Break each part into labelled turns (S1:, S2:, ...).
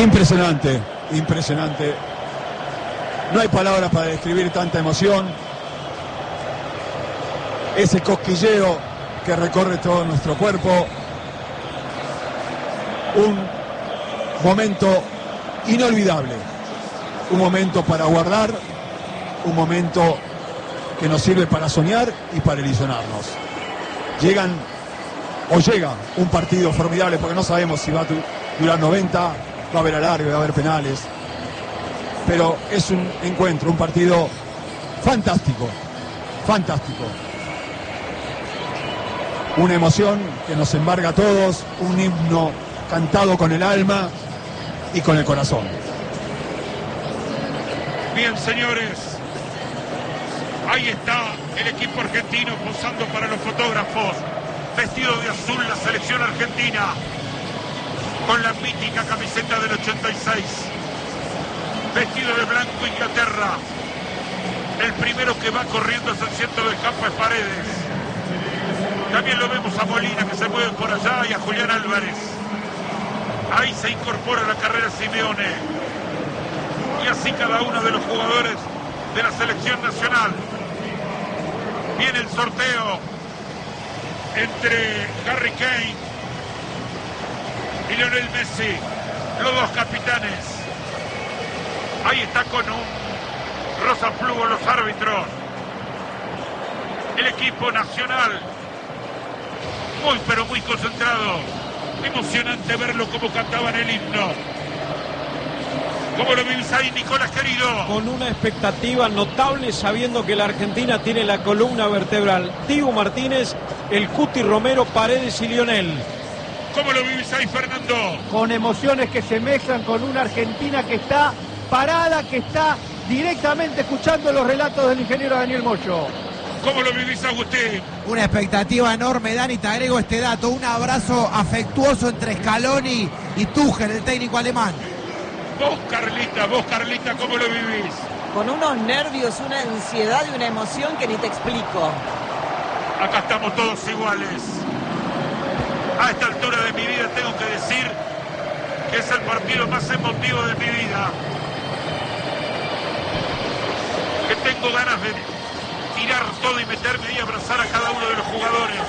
S1: Impresionante, impresionante. No hay palabras para describir tanta emoción. Ese cosquilleo que recorre todo nuestro cuerpo. Un momento inolvidable. Un momento para guardar. Un momento que nos sirve para soñar y para ilusionarnos. Llega un partido formidable, porque no sabemos si va a durar 90, va a haber alargue, va a haber penales. Pero es un encuentro, un partido fantástico, fantástico. Una emoción que nos embarga a todos, un himno cantado con el alma y con el corazón.
S2: Bien, señores, ahí está el equipo argentino posando para los fotógrafos, vestido de azul la selección argentina, con la mítica camiseta del 86. Vestido de blanco Inglaterra. El primero que va corriendo hacia el centro del campo es Paredes. También lo vemos a Molina, que se mueve por allá, y a Julián Álvarez. Ahí se incorpora la carrera Simeone. Y así cada uno de los jugadores de la selección nacional. Viene el sorteo entre Harry Kane y Lionel Messi, los dos capitanes. Ahí está con un rosa flujo los árbitros. El equipo nacional, muy pero muy concentrado. Emocionante verlo como cantaban el himno. ¿Cómo lo vivís ahí, Nicolás, querido?
S3: Con una expectativa notable, sabiendo que la Argentina tiene la columna vertebral Dibu Martínez, el Cuti Romero, Paredes y Lionel.
S2: ¿Cómo lo vivís ahí, Fernando?
S4: Con emociones que se mezclan con una Argentina que está parada, que está directamente escuchando los relatos del ingeniero Daniel Moyo.
S2: ¿Cómo lo vivís, Agustín?
S5: Una expectativa enorme, Dani, te agrego este dato, un abrazo afectuoso entre Scaloni y Tuchel, el técnico alemán.
S2: Vos, Carlita, ¿cómo lo vivís?
S6: Con unos nervios, una ansiedad y una emoción que ni te explico.
S2: Acá estamos todos iguales. A esta altura de mi vida tengo que decir que es el partido más emotivo de mi vida. Que tengo ganas de tirar todo y meterme ahí y abrazar a cada uno de los jugadores.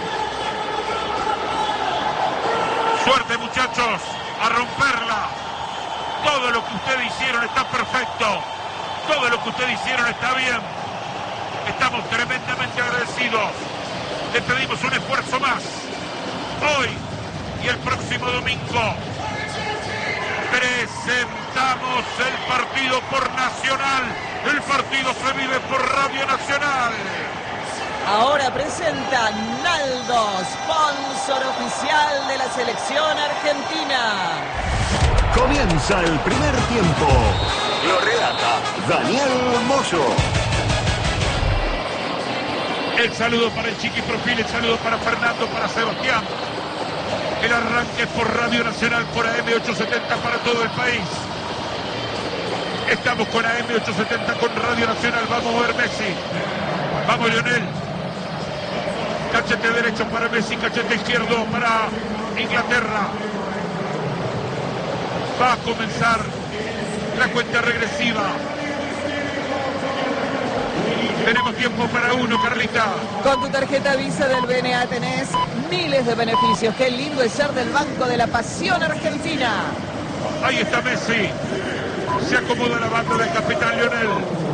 S2: Suerte, muchachos, a romperla. Todo lo que ustedes hicieron está perfecto. Todo lo que ustedes hicieron está bien. Estamos tremendamente agradecidos. Les pedimos un esfuerzo más. Hoy y el próximo domingo presentamos el partido por Nacional. El partido se vive por Radio Nacional.
S6: Ahora presenta Naldo, sponsor oficial de la selección argentina.
S7: Comienza el primer tiempo. Lo relata Daniel Moyo.
S2: El saludo para el Chiqui Profil, el saludo para Fernando, para Sebastián. El arranque por Radio Nacional, por AM870 para todo el país. Estamos con AM870, con Radio Nacional. Vamos a ver Messi. Vamos Lionel. Cachete derecho para Messi, cachete izquierdo para Inglaterra. Va a comenzar la cuenta regresiva. Tenemos tiempo para uno, Carlita.
S6: Con tu tarjeta Visa del BNA tenés miles de beneficios. Qué lindo es ser del Banco de la Pasión Argentina.
S2: Ahí está Messi. Se acomoda la banda del capitán Lionel.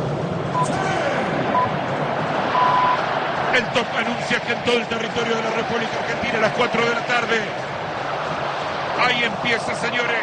S2: El top anuncia que en todo el territorio de la República Argentina a las 4 de la tarde. Ahí empieza, señores.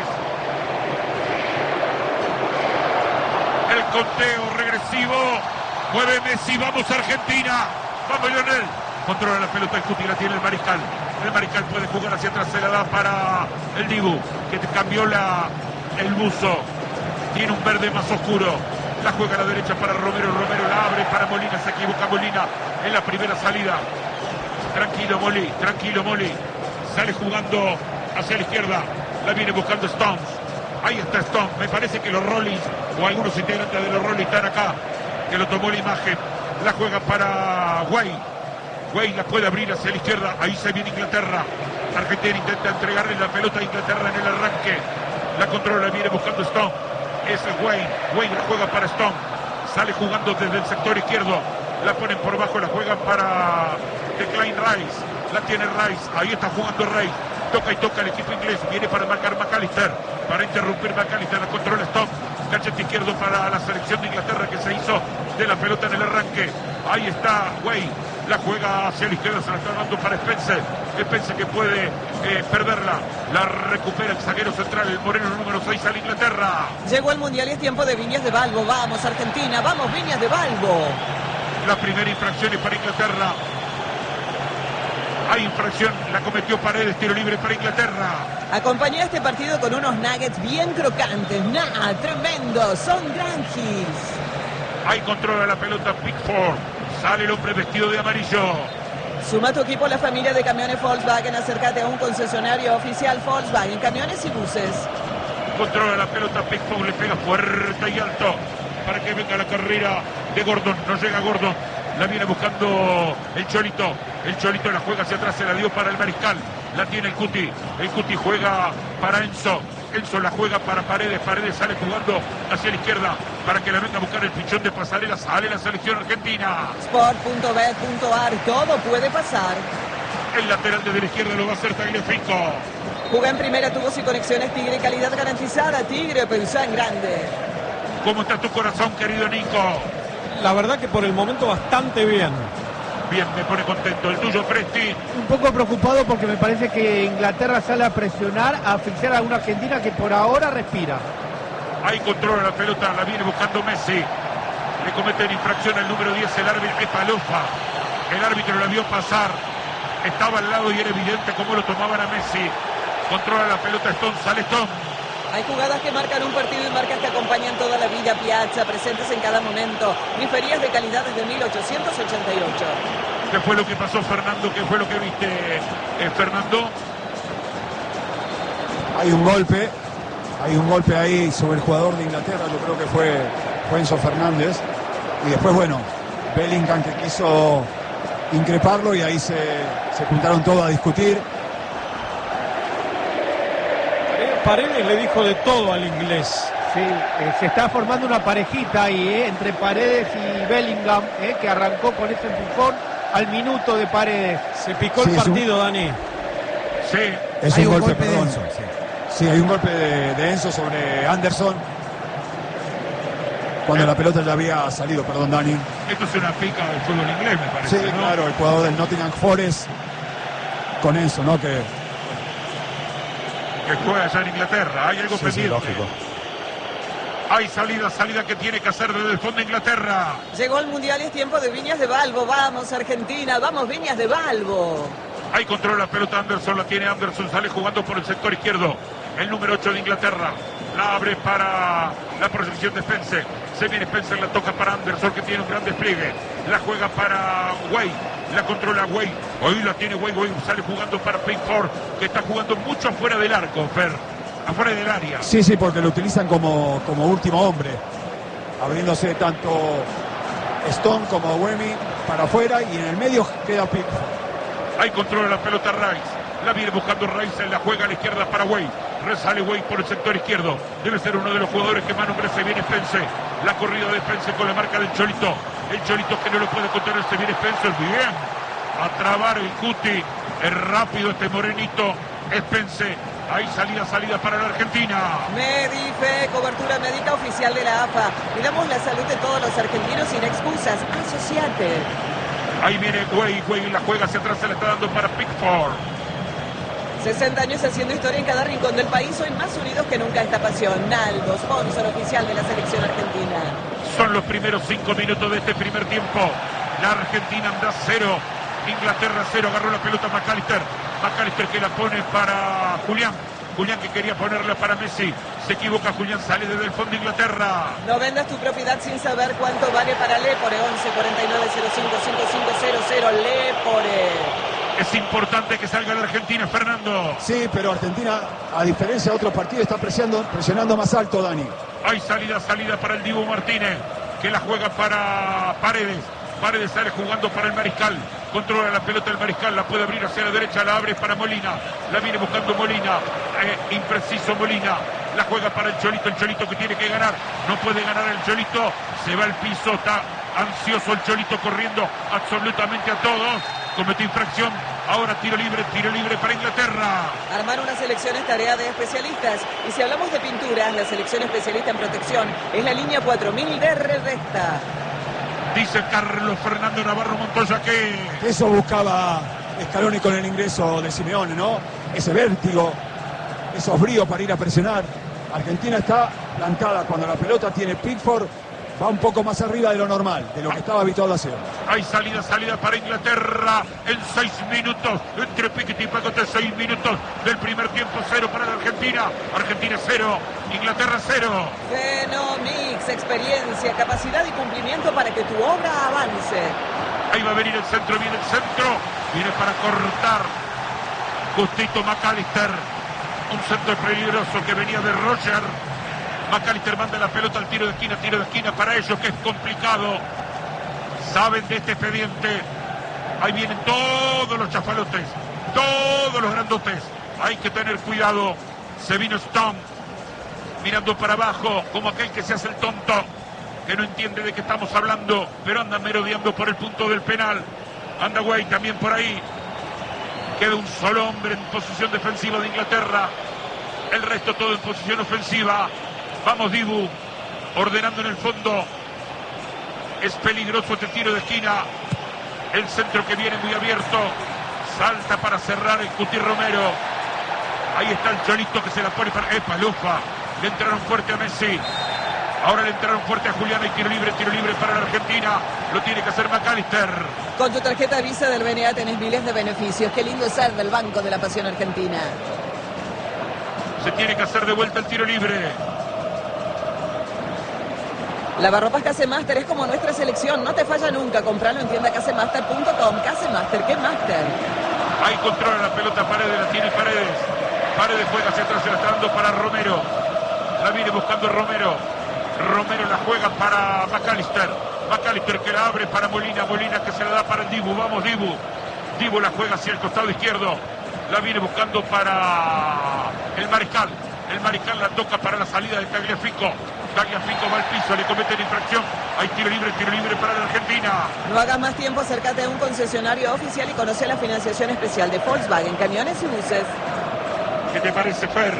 S2: El conteo regresivo. Mueve Messi, vamos Argentina. Vamos Lionel. Controla la pelota el Cuti, la tiene el Mariscal. El Mariscal puede jugar hacia atrás, se la da para el Dibu, que cambió el buzo. Tiene un verde más oscuro. La juega a la derecha para Romero. Romero la abre para Molina. Se equivoca Molina en la primera salida. Tranquilo Moli. Sale jugando hacia la izquierda. La viene buscando Stones. Ahí está Stones. Me parece que los Rollins o algunos integrantes de los Rollins están acá. Que lo tomó la imagen. La juega para Guay. Guay la puede abrir hacia la izquierda. Ahí se viene Inglaterra. Argentina intenta entregarle la pelota a Inglaterra en el arranque. La controla, viene buscando Stone. Es Wayne. Wayne la juega para Stone. Sale jugando desde el sector izquierdo. La ponen por bajo, la juegan para Declan Rice. La tiene Rice. Ahí está jugando Rice. Toca y toca el equipo inglés. Viene para marcar McAllister. Para interrumpir McAllister. La controla Stone. Cachete izquierdo para la selección de Inglaterra que se hizo de la pelota en el arranque. Ahí está Wayne. La juega hacia la izquierda, se la está dando para Spencer. Spencer que puede perderla. La recupera el zaguero central, el moreno número 6 a Inglaterra.
S6: Llegó el Mundial y es tiempo de Viñas de Balbo. Vamos, Argentina, vamos, Viñas de Balbo.
S2: La primera infracción es para Inglaterra. Hay infracción, la cometió Paredes, tiro libre para Inglaterra.
S6: Acompañó este partido con unos nuggets bien crocantes. Tremendo, son granjis.
S2: Ahí controla la pelota Pickford. Sale el hombre vestido de amarillo.
S6: Suma tu equipo la familia de camiones Volkswagen. Acércate a un concesionario oficial Volkswagen, camiones y buses.
S2: Controla la pelota Pickford, le pega fuerte y alto para que venga la carrera de Gordon. No llega Gordon. La viene buscando el Cholito. El Cholito la juega hacia atrás, se la dio para el Mariscal. La tiene el Cuti. El Cuti juega para Enzo. Enzo la juega para Paredes. Paredes sale jugando hacia la izquierda para que la venga a buscar el pichón de pasarela. Sale la selección argentina.
S6: Sport.bet.ar, todo puede pasar.
S2: El lateral desde la izquierda lo va a hacer Tagliafico.
S6: Juega en primera, tubos y conexiones Tigre, calidad garantizada. Tigre, pensá en grande.
S2: ¿Cómo está tu corazón, querido Nico?
S3: La verdad que por el momento bastante bien.
S2: Bien, me pone contento. El tuyo, Presti.
S4: Un poco preocupado porque me parece que Inglaterra sale a presionar, a asfixiar a una Argentina que por ahora respira.
S2: Ahí controla la pelota, la viene buscando Messi. Le cometen infracción al número 10, el árbitro es Palofa. El árbitro la vio pasar. Estaba al lado y era evidente cómo lo tomaban a Messi. Controla la pelota Stone, sale Stone.
S6: Hay jugadas que marcan un partido y marcas que acompañan toda la vida. Piazza, presentes en cada momento. Griferías de calidad desde 1888.
S2: ¿Qué fue lo que pasó, Fernando? ¿Qué fue lo que viste, Fernando?
S1: Hay un golpe ahí sobre el jugador de Inglaterra, yo creo que fue Enzo Fernández. Y después, bueno, Bellingham que quiso increparlo y ahí se juntaron todos a discutir.
S3: Paredes le dijo de todo al inglés.
S4: Sí, se está formando una parejita ahí, entre Paredes y Bellingham, que arrancó con ese empujón al minuto de Paredes.
S3: Se picó el partido, Dani.
S2: Sí.
S1: Es
S5: Hay
S1: un golpe,
S5: de
S1: perdón.
S5: Enzo,
S1: Sí, hay un golpe de Enzo sobre Anderson. Cuando la pelota ya había salido, perdón, Dani.
S2: Esto es una pica del fútbol inglés, me parece,
S1: Sí,
S2: ¿no?
S1: claro, el jugador del Nottingham Forest con Enzo, ¿no? Que
S2: juega allá en Inglaterra. Hay algo pendiente.
S1: lógico.
S2: Hay salida que tiene que hacer desde el fondo de Inglaterra.
S6: Llegó el Mundial y es tiempo de Viñas de Balbo. Vamos, Argentina, vamos, Viñas de Balbo.
S2: Ahí controla la pelota Anderson, la tiene Anderson, sale jugando por el sector izquierdo. El número 8 de Inglaterra. La abre para la proyección de Spencer. Se viene Spencer, la toca para Anderson, que tiene un gran despliegue. La juega para Way. La controla Way. Hoy la tiene Way. Way sale jugando para Pickford, que está jugando mucho afuera del arco, Fer. Afuera del área.
S1: Sí, porque lo utilizan como último hombre. Abriéndose tanto Stone como Wemi para afuera y en el medio queda Pickford.
S2: Ahí controla la pelota Rice. La viene buscando Rice, la juega a la izquierda para Way. Resale Way por el sector izquierdo. Debe ser uno de los jugadores que más nombre se viene Spencer. La corrida de Spencer con la marca del Cholito. El Cholito que no lo puede contener, se viene Spencer. Bien. A trabar el Cuti. Es rápido este morenito. Spencer. Ahí salida para la Argentina.
S6: Medife, cobertura médica oficial de la AFA. Cuidamos la salud de todos los argentinos sin excusas. Asociate.
S2: Ahí viene Way la juega hacia atrás, se la está dando para Pickford.
S6: 60 años haciendo historia en cada rincón del país, hoy más unidos que nunca esta pasión. Naldo, sponsor oficial de la selección argentina.
S2: Son los primeros 5 minutos de este primer tiempo. La Argentina anda 0, Inglaterra 0, agarró la pelota McAllister que la pone para Julián que quería ponerla para Messi. Se equivoca Julián, sale desde el fondo de Inglaterra.
S6: No vendas tu propiedad sin saber cuánto vale para Lepore. 11 49 05 5500 Lepore.
S2: Es importante que salga la Argentina, Fernando.
S1: Sí, pero Argentina, a diferencia de otros partidos, está presionando más alto, Dani.
S2: Hay salida para el Dibu Martínez, que la juega para Paredes. Paredes sale jugando para el Mariscal. Controla la pelota el Mariscal, la puede abrir hacia la derecha, la abre para Molina. La viene buscando Molina. Impreciso Molina. La juega para el Cholito que tiene que ganar. No puede ganar el Cholito. Se va al piso, está ansioso el Cholito corriendo absolutamente a todos. Cometió infracción. Ahora tiro libre para Inglaterra.
S6: Armar una selección es tarea de especialistas. Y si hablamos de pinturas, la selección especialista en protección es la línea 4000 de Revesta.
S2: Dice Carlos Fernando Navarro Montoya que
S1: eso buscaba Scaloni con el ingreso de Simeone, ¿no? Ese vértigo, esos bríos para ir a presionar. Argentina está plantada cuando la pelota tiene Pickford, va un poco más arriba de lo normal, de lo que estaba habituado a hacer.
S2: Hay salida para Inglaterra en 6 minutos. Entre Piquet y Pacote, 6 minutos del primer tiempo. 0 para la Argentina. Argentina 0, Inglaterra 0.
S6: Genomix, experiencia, capacidad y cumplimiento para que tu obra avance.
S2: Ahí va a venir el centro, viene el centro. Viene para cortar Justito McAllister. Un centro peligroso que venía de Roger. McAllister manda la pelota al tiro de esquina para ellos, que es complicado. Saben de este expediente. Ahí vienen todos los chafalotes, todos los grandotes. Hay que tener cuidado. Se vino Stone mirando para abajo, como aquel que se hace el tonto, que no entiende de qué estamos hablando, pero anda merodeando por el punto del penal. Anda Guay también por ahí. Queda un solo hombre en posición defensiva de Inglaterra. El resto todo en posición ofensiva. Vamos Dibu, ordenando en el fondo. Es peligroso este tiro de esquina. El centro que viene muy abierto. Salta para cerrar el Cuti Romero. Ahí está el Cholito que se la pone para... Lufa. Le entraron fuerte a Messi. Ahora le entraron fuerte a Julián. Hay tiro libre para la Argentina. Lo tiene que hacer McAllister.
S6: Con tu tarjeta Visa del BNA tenés miles de beneficios. Qué lindo ser del Banco de la Pasión Argentina.
S2: Se tiene que hacer de vuelta el tiro libre.
S6: Lavarropas Casemaster es como nuestra selección, no te falla nunca. Compralo en tienda casemaster.com. Casemaster, ¿qué máster?
S2: Ahí controla la pelota Paredes, la tiene Paredes. Paredes juega hacia atrás, se la está dando para Romero. La viene buscando Romero. Romero la juega para McAllister. McAllister que la abre para Molina. Molina que se la da para el Dibu. Vamos Dibu. Dibu la juega hacia el costado izquierdo. La viene buscando para el Mariscal. El Mariscal la toca para la salida de Tagliafico. Tagliafico va al piso, le cometen infracción. Hay tiro libre para la Argentina.
S6: No hagas más tiempo, acércate a un concesionario oficial y conoce la financiación especial de Volkswagen, camiones y buses.
S2: ¿Qué te parece, Fer?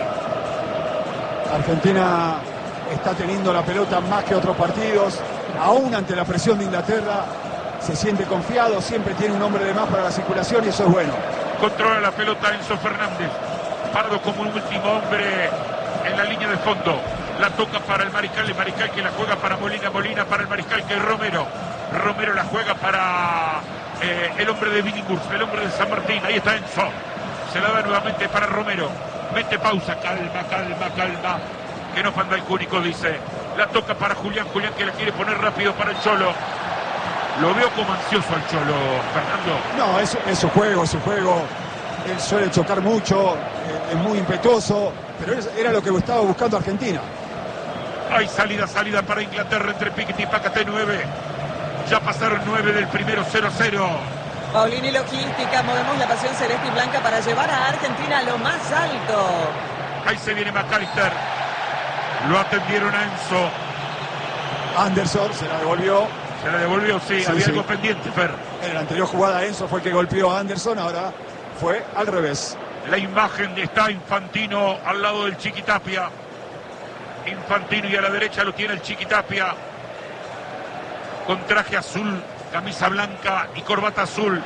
S1: Argentina está teniendo la pelota más que otros partidos. Aún ante la presión de Inglaterra, se siente confiado, siempre tiene un hombre de más para la circulación y eso es bueno.
S2: Controla la pelota Enzo Fernández. Pardo como un último hombre en la línea de fondo. La toca para el Mariscal que la juega para Molina. Molina para el Mariscal que es Romero. Romero la juega para el hombre de Billinghurst, el hombre de San Martín. Ahí está Enzo. Se la da nuevamente para Romero. Mete pausa, calma. Que no fanda el cúnico, dice. La toca para Julián que la quiere poner rápido para el Cholo. Lo veo como ansioso al Cholo, Fernando.
S1: No, es su juego. Él suele chocar mucho, es muy impetuoso, pero era lo que estaba buscando Argentina.
S2: Hay salida para Inglaterra entre Piquet y Pacaté 9. Ya pasaron 9 del primero, 0-0.
S6: Paulini Logística, movemos la pasión celeste y blanca para llevar a Argentina a lo más alto.
S2: Ahí se viene McAllister. Lo atendieron a Enzo.
S1: Anderson se la devolvió.
S2: Sí, había algo pendiente, Fer.
S1: En la anterior jugada Enzo fue el que golpeó a Anderson, ahora fue al revés.
S2: La imagen está Infantino al lado del Chiquitapia. Infantino y a la derecha lo tiene el Chiquitapia. Con traje azul, camisa blanca y corbata azul.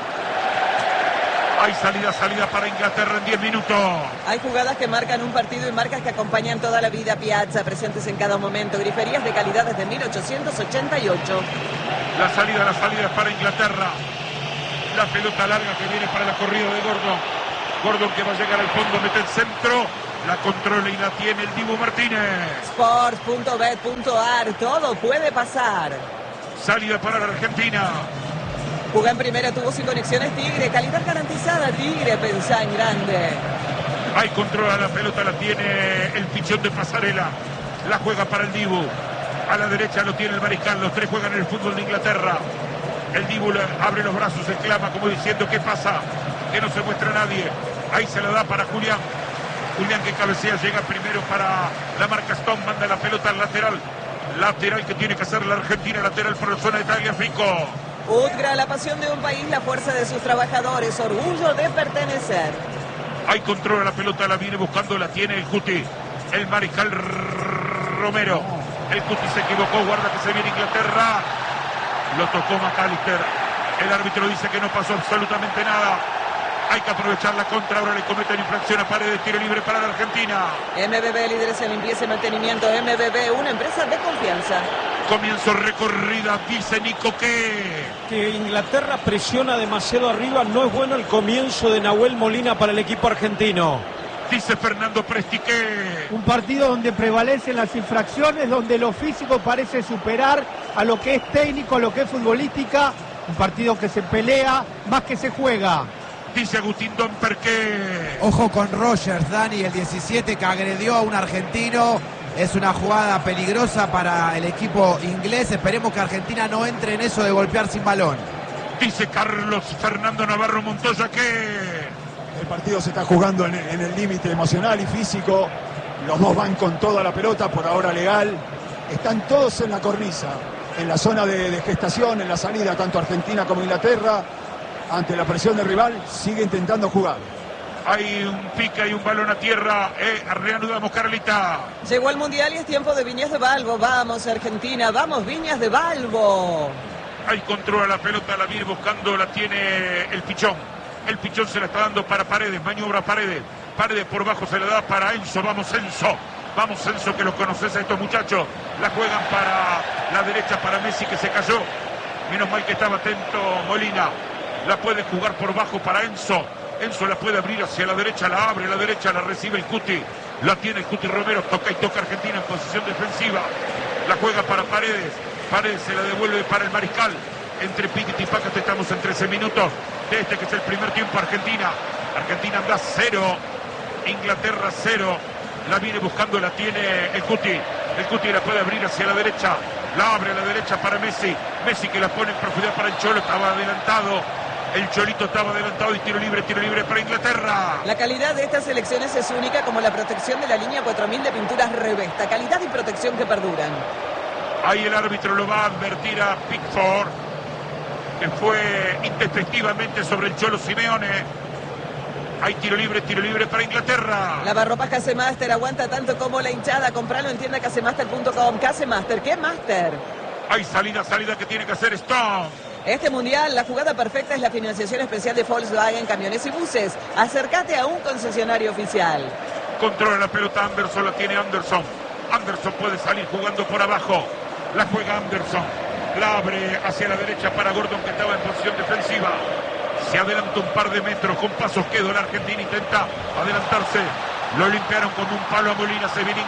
S2: Hay salida para Inglaterra en 10 minutos.
S6: Hay jugadas que marcan un partido y marcas que acompañan toda la vida. Piazza, presentes en cada momento. Griferías de calidad desde 1888.
S2: La salida es para Inglaterra. La pelota larga que viene para la corrida de Gordon. Gordon que va a llegar al fondo, mete el centro. La controla y la tiene el Dibu Martínez.
S6: Sports.bet.ar, todo puede pasar.
S2: Salida para la Argentina.
S6: Juega en primera, tuvo sin conexiones Tigre. Calidad garantizada, Tigre, pensá en grande.
S2: Ahí controla la pelota, la tiene el pichón de Pasarela. La juega para el Dibu. A la derecha lo tiene el Mariscal. Los tres juegan en el fútbol de Inglaterra. El Dibu abre los brazos, exclama como diciendo: ¿qué pasa? Que no se muestra nadie. Ahí se la da para Julián. Julián que cabecea, llega primero para la marca Stone, manda la pelota al lateral. Lateral que tiene que hacer la Argentina, lateral por la zona de Tagliafico.
S6: Udgra, la pasión de un país, la fuerza de sus trabajadores, orgullo de pertenecer.
S2: Ahí controla la pelota, la viene buscando, la tiene el Cuti. El mariscal Romero. El Cuti se equivocó, guarda que se viene Inglaterra. Lo tocó McAllister. El árbitro dice que no pasó absolutamente nada. Hay que aprovechar la contra, ahora le cometen infracción a Paredes, tiro libre para la Argentina.
S6: MBB, líderes en limpieza y mantenimiento. MBB, una empresa de confianza.
S2: Comienzo recorrida, dice Nico
S3: que Inglaterra presiona demasiado arriba. No es bueno el comienzo de Nahuel Molina para el equipo argentino.
S2: Dice Fernando Prestiqué.
S4: Un partido donde prevalecen las infracciones, donde lo físico parece superar a lo que es técnico, a lo que es futbolística. Un partido que se pelea más que se juega.
S2: Dice Agustín Domperqué.
S5: Ojo con Rogers, Dani, el 17 que agredió a un argentino. Es una jugada peligrosa para el equipo inglés. Esperemos que Argentina no entre en eso de golpear sin balón.
S2: Dice Carlos Fernando Navarro Montoya que
S1: el partido se está jugando en el límite emocional y físico. Los dos van con toda la pelota, por ahora legal. Están todos en la cornisa, en la zona de gestación, en la salida, tanto Argentina como Inglaterra. Ante la presión del rival, sigue intentando jugar.
S2: Hay un pica y un balón a tierra. Reanudamos, Carlita.
S6: Llegó el Mundial y es tiempo de Viñas de Balbo. Vamos, Argentina, vamos, Viñas de Balbo.
S2: Ahí controla la pelota, la viene buscando, la tiene el Pichón. El Pichón se la está dando para Paredes, maniobra Paredes. Paredes por bajo se la da para Enzo. Vamos, Enzo. Vamos, Enzo, que los conoces a estos muchachos. La juegan para la derecha, para Messi, que se cayó. Menos mal que estaba atento Molina. La puede jugar por bajo para Enzo. Enzo la puede abrir hacia la derecha, la abre a la derecha, la recibe el Cuti. La tiene el Cuti Romero, toca y toca Argentina en posición defensiva. La juega para Paredes. Paredes se la devuelve para el mariscal. Entre piquete y pácate estamos en 13 minutos de este que es el primer tiempo. Argentina anda 0. Inglaterra 0. La viene buscando, la tiene el Cuti. El Cuti la puede abrir hacia la derecha. La abre a la derecha para Messi. Messi que la pone en profundidad para el Cholo. Estaba adelantado. El Cholito estaba adelantado y tiro libre para Inglaterra.
S6: La calidad de estas selecciones es única, como la protección de la línea 4000 de pinturas Revesta. Calidad y protección que perduran.
S2: Ahí el árbitro lo va a advertir a Pickford, que fue intempestivamente sobre el Cholo Simeone. Hay tiro libre para Inglaterra.
S6: Lavarropas Casemaster aguanta tanto como la hinchada. Compralo en tienda casemaster.com. Casemaster, ¿qué Master?
S2: Hay salida que tiene que hacer Stone.
S6: Este mundial, la jugada perfecta es la financiación especial de Volkswagen, camiones y buses. Acércate a un concesionario oficial.
S2: Controla la pelota Anderson, la tiene Anderson. Anderson puede salir jugando por abajo. La juega Anderson. La abre hacia la derecha para Gordon, que estaba en posición defensiva. Se adelanta un par de metros, con pasos quedó la Argentina, intenta adelantarse. Lo limpiaron con un palo a Molina, se viene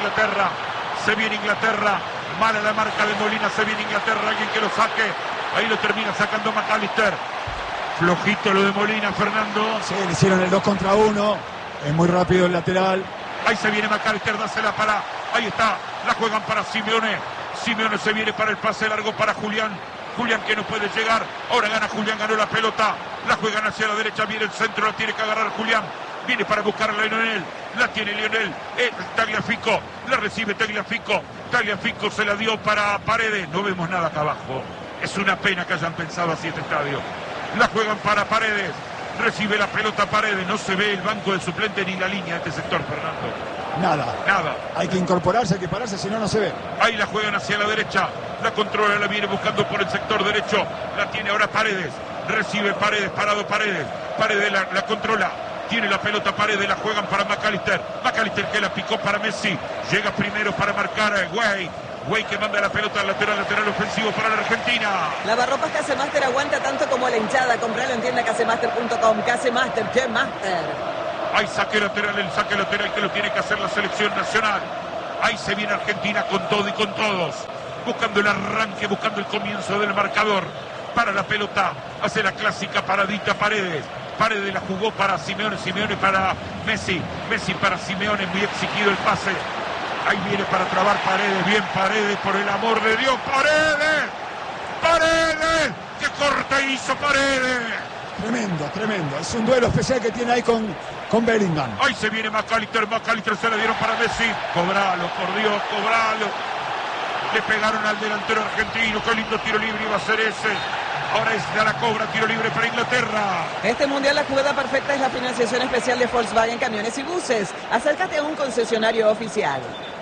S2: Inglaterra. Mala la marca de Molina, se viene Inglaterra, alguien que lo saque. Ahí lo termina sacando McAllister. Flojito lo de Molina, Fernando.
S1: Sí, le hicieron el 2 contra 1. Es muy rápido el lateral.
S2: Ahí se viene McAllister, dásela para... Ahí está, la juegan para Simeone. Simeone se viene para el pase largo para Julián. Julián que no puede llegar. Ahora gana Julián, ganó la pelota. La juegan hacia la derecha, viene el centro, la tiene que agarrar Julián. Viene para buscar a Lionel. La tiene Lionel. Tagliafico. La recibe Tagliafico. Tagliafico se la dio para Paredes. No vemos nada acá abajo. Es una pena que hayan pensado así este estadio. La juegan para Paredes. Recibe la pelota Paredes. No se ve el banco de suplente ni la línea de este sector, Fernando. Nada.
S1: Hay que incorporarse, hay que pararse, si no, no se ve.
S2: Ahí la juegan hacia la derecha. La controla, la viene buscando por el sector derecho. La tiene ahora Paredes. Recibe Paredes, parado Paredes. Paredes la controla. Tiene la pelota Paredes, la juegan para McAllister. McAllister que la picó para Messi. Llega primero para marcar a Güey que manda la pelota al lateral ofensivo para la Argentina.
S6: Lavarropas Casemaster aguanta tanto como la hinchada. Compralo en tienda casemaster.com. Casemaster, ¿qué Master?
S2: Hay saque lateral, el saque lateral que lo tiene que hacer la selección nacional. Ahí se viene Argentina con todo y con todos. Buscando el arranque, buscando el comienzo del marcador. Para la pelota, hace la clásica paradita Paredes. Paredes la jugó para Simeone, Simeone para Messi. Messi para Simeone, muy exigido el pase. Ahí viene para trabar Paredes, bien Paredes, por el amor de Dios, Paredes. ¡Paredes! ¡Qué corte hizo Paredes!
S1: Tremendo. Es un duelo especial que tiene ahí con con Bellingham.
S2: Ahí se viene McAllister se la dieron para Messi. Cobralo, por Dios, cobralo. Le pegaron al delantero argentino. Qué lindo tiro libre iba a ser ese. Ahora es de la cobra, tiro libre para Inglaterra.
S6: Este mundial la jugada perfecta es la financiación especial de Volkswagen Camiones y Buses. Acércate a un concesionario oficial.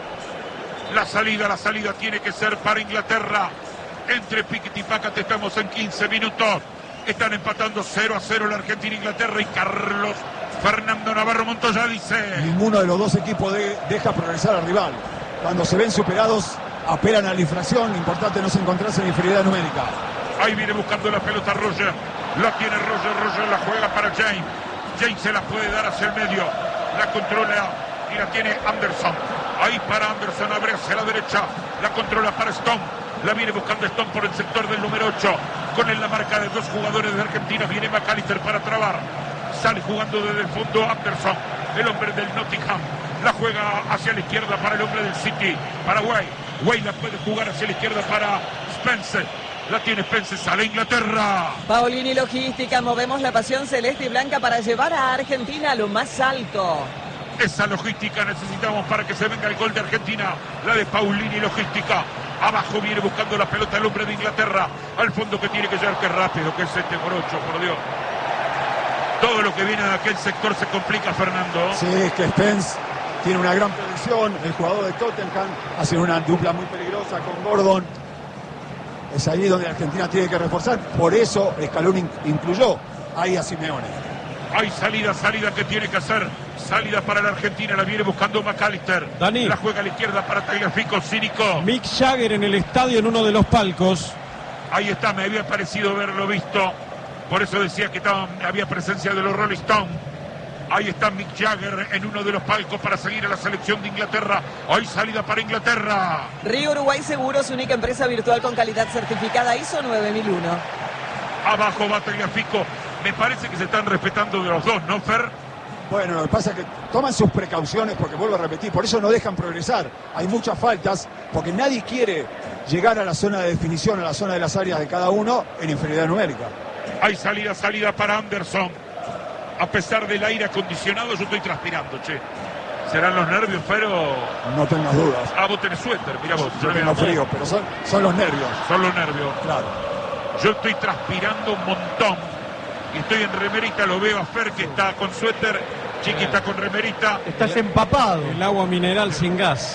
S2: La salida tiene que ser para Inglaterra. Entre Piquet y Pacat estamos en 15 minutos. Están empatando 0-0 la Argentina e Inglaterra y Carlos Fernando Navarro Montoya dice:
S1: ninguno de los dos equipos deja progresar al rival. Cuando se ven superados, apelan a la infracción. Lo importante no es encontrarse en inferioridad numérica.
S2: Ahí viene buscando la pelota Roger. La tiene Roger la juega para James. James se la puede dar hacia el medio. La controla y la tiene Anderson. Ahí para Anderson, abre hacia la derecha. La controla para Stone. La viene buscando Stone por el sector del número 8. Con él la marca de dos jugadores de Argentina. Viene McAllister para trabar. Sale jugando desde el fondo Anderson, el hombre del Nottingham. La juega hacia la izquierda para el hombre del City, para Way. Way la puede jugar hacia la izquierda para Spencer. La tiene Spencer, sale Inglaterra.
S6: Paulini Logística, movemos la pasión celeste y blanca para llevar a Argentina a lo más alto.
S2: Esa logística necesitamos para que se venga el gol de Argentina. La de Paulini Logística. Abajo viene buscando la pelota el hombre de Inglaterra. Al fondo que tiene que llegar, qué rápido que es este por 8, por Dios. Todo lo que viene de aquel sector se complica, Fernando.
S1: Sí, es que Spence tiene una gran proyección. El jugador de Tottenham hace una dupla muy peligrosa con Gordon. Es ahí donde Argentina tiene que reforzar. Por eso Scaloni incluyó ahí a Simeone.
S2: Hay salida que tiene que hacer. Salida para la Argentina, la viene buscando McAllister.
S3: Dani.
S2: La juega a la izquierda para Tagliafico, Cínico.
S3: Mick Jagger en el estadio en uno de los palcos.
S2: Ahí está, me había parecido haberlo visto. Por eso decía que había presencia de los Rolling Stones. Ahí está Mick Jagger en uno de los palcos para seguir a la selección de Inglaterra. Hay salida para Inglaterra.
S6: Río Uruguay Seguros, única empresa virtual con calidad certificada ISO 9001.
S2: Abajo va Tagliafico. Me parece que se están respetando de los dos, ¿no, Fer?
S1: Bueno, lo que pasa es que toman sus precauciones porque, vuelvo a repetir, por eso no dejan progresar. Hay muchas faltas porque nadie quiere llegar a la zona de definición, a la zona de las áreas de cada uno en inferioridad numérica.
S2: Hay salida para Anderson. A pesar del aire acondicionado, yo estoy transpirando, che. ¿Serán los nervios, Fero?
S1: No tengas dudas.
S2: Ah, vos tenés suéter, mirá vos.
S1: Yo tengo frío, pero son los nervios.
S2: Son los nervios.
S1: Claro.
S2: Yo estoy transpirando un montón. Y estoy en remerita, lo veo a Fer que está con suéter. Chiqui está con remerita.
S4: Estás empapado.
S3: El agua mineral sin gas.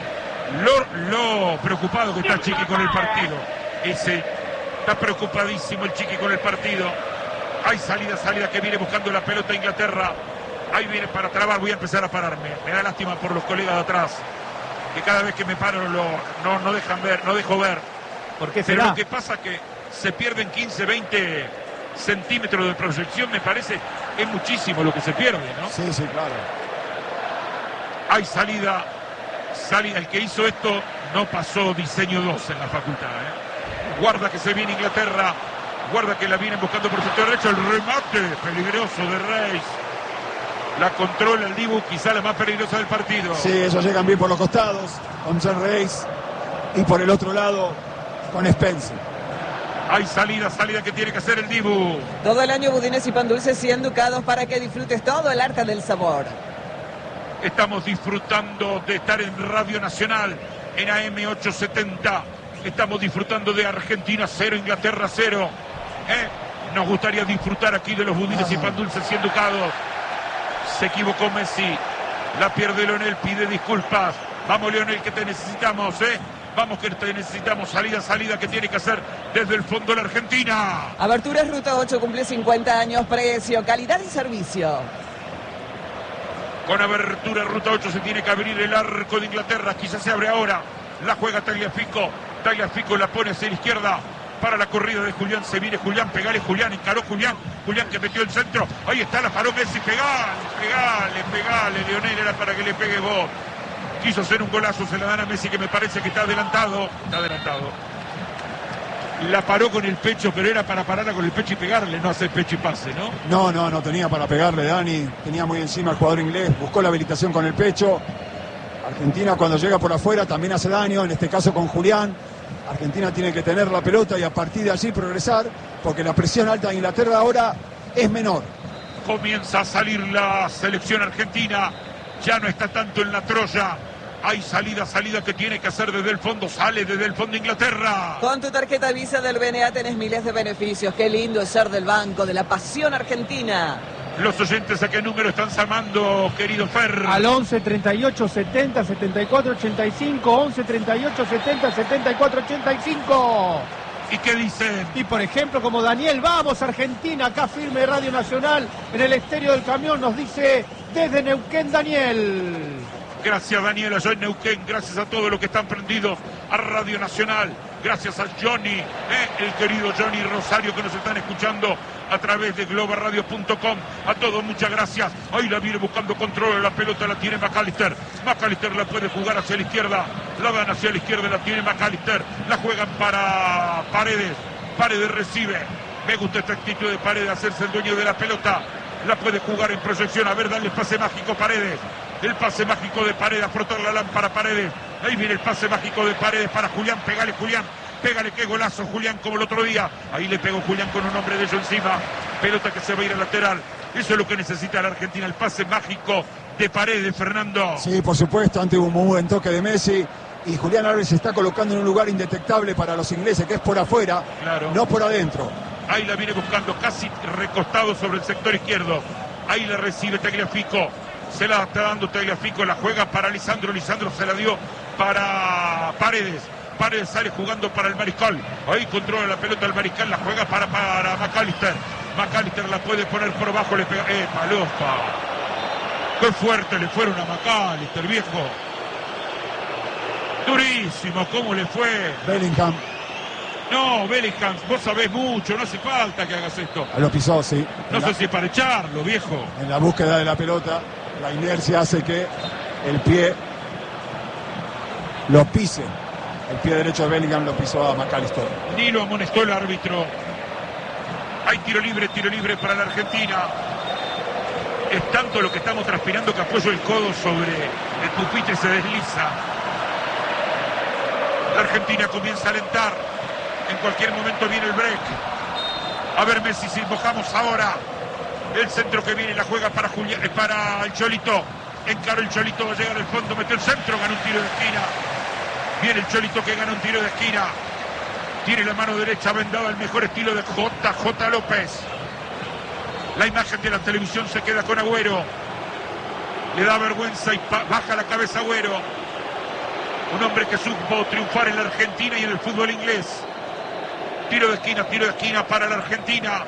S2: Lo preocupado que está Chiqui con el partido. Está preocupadísimo el Chiqui con el partido. Hay salida que viene buscando la pelota Inglaterra. Ahí viene para trabar, voy a empezar a pararme. Me da lástima por los colegas de atrás. Que cada vez que me paro no dejan ver, no dejo ver.
S4: ¿Por qué
S2: Pero
S4: será?
S2: lo que pasa es que se pierden 15, 20 centímetros de proyección, me parece, es muchísimo lo que se pierde, ¿no?
S1: Sí, claro.
S2: Hay salida, el que hizo esto no pasó diseño 2 en la facultad, ¿eh? Guarda que se viene Inglaterra, guarda que la vienen buscando por el sector derecho, el remate peligroso de Reis. La controla el Dibu, quizá la más peligrosa del partido.
S1: Sí, ellos llegan bien por los costados, con John Reis, y por el otro lado, con Spencer.
S2: Hay salida que tiene que hacer el Dibu.
S6: Todo el año budines y pan dulces 100 ducados para que disfrutes todo el arte del sabor.
S2: Estamos disfrutando de estar en Radio Nacional, en AM 870. Estamos disfrutando de Argentina 0, Inglaterra 0. Nos gustaría disfrutar aquí de los budines y pan dulces 100 ducados. Se equivocó Messi. La pierde Leonel, pide disculpas. Vamos, Leonel, que te necesitamos, Vamos, que te necesitamos. Salida que tiene que hacer desde el fondo la Argentina.
S6: Aberturas Ruta 8 cumple 50 años, precio, calidad y servicio.
S2: Con abertura Ruta 8 se tiene que abrir el arco de Inglaterra. Quizás se abre ahora. La juega Tagliafico. Tagliafico la pone hacia la izquierda para la corrida de Julián. Se viene Julián, pegale Julián, encaró Julián. Julián que metió el centro. Ahí está, la paró Messi. Pegale, Leonel, era para que le pegue vos. Quiso hacer un golazo, se la dan a Messi, que me parece que está adelantado. La paró con el pecho, pero era para pararla con el pecho y pegarle, no hacer pecho y pase, ¿no?
S1: No tenía para pegarle, Dani. Tenía muy encima el jugador inglés, buscó la habilitación con el pecho. Argentina, cuando llega por afuera, también hace daño, en este caso con Julián. Argentina tiene que tener la pelota y a partir de allí progresar, porque la presión alta de Inglaterra ahora es menor.
S2: Comienza a salir la selección argentina. Ya no está tanto en la Troya. Hay salida que tiene que hacer desde el fondo. Sale desde el fondo Inglaterra.
S6: Con tu tarjeta Visa del BNA tenés miles de beneficios. Qué lindo es ser del banco, de la pasión argentina.
S2: Los oyentes, ¿a qué número están llamando, querido Fer?
S4: Al 11 38 70 74 85, 11 38 70 74 85.
S2: ¿Y qué dicen?
S4: Y por ejemplo, como Daniel, vamos Argentina, acá firme Radio Nacional, en el estéreo del camión, nos dice desde Neuquén Daniel.
S2: Gracias, Daniel, allá en Neuquén. Gracias a todos los que están prendidos a Radio Nacional. Gracias a Johnny, el querido Johnny Rosario, que nos están escuchando a través de globalradio.com. A todos, muchas gracias. Ahí la viene buscando control de la pelota, la tiene McAllister. McAllister la puede jugar hacia la izquierda. La dan hacia la izquierda, la tiene McAllister. La juegan para Paredes. Paredes recibe. Me gusta esta actitud de Paredes, hacerse el dueño de la pelota. La puede jugar en proyección. A ver, dale el pase mágico Paredes. El pase mágico de Paredes, a frotar la lámpara Paredes. Ahí viene el pase mágico de Paredes para Julián. Pégale, Julián. Pégale, qué golazo, Julián, como el otro día. Ahí le pegó Julián con un hombre de ellos encima. Pelota que se va a ir al lateral. Eso es lo que necesita la Argentina, el pase mágico de Paredes, Fernando.
S1: Sí, por supuesto, ante un muy buen toque de Messi. Y Julián Álvarez se está colocando en un lugar indetectable para los ingleses, que es por afuera,
S2: claro,
S1: no por adentro.
S2: Ahí la viene buscando, casi recostado sobre el sector izquierdo. Ahí la recibe Tagliafico. Se la está dando Tagliafico, la juega para Lisandro. Lisandro se la dio para Paredes. Paredes sale jugando para el Mariscal. Ahí controla la pelota el Mariscal, la juega para McAllister. McAllister la puede poner por abajo, le pega. Palopa. Qué fuerte le fueron a McAllister, viejo. Durísimo, ¿cómo le fue?
S1: Bellingham.
S2: No, Bellingham, vos sabés mucho, no hace falta que hagas esto.
S1: Lo pisó, sí.
S2: No sé si para echarlo, viejo.
S1: En la búsqueda de la pelota, la inercia hace que el pie lo pise. El pie derecho de Bellingham lo pisó a McAllister.
S2: Ni lo amonestó el árbitro. Hay tiro libre para la Argentina. Es tanto lo que estamos transpirando que apoyo el codo sobre el pupitre y se desliza. La Argentina comienza a alentar. En cualquier momento viene el break. A ver, Messi, si mojamos ahora. El centro que viene, la juega para Julián, para el Cholito. Encaró el Cholito, va a llegar al fondo, metió el centro, ganó un tiro de esquina. Viene el Cholito que gana un tiro de esquina. Tiene la mano derecha vendada, el mejor estilo de JJ López. La imagen de la televisión se queda con Agüero. Le da vergüenza y baja la cabeza Agüero. Un hombre que supo triunfar en la Argentina y en el fútbol inglés. Tiro de esquina para la Argentina.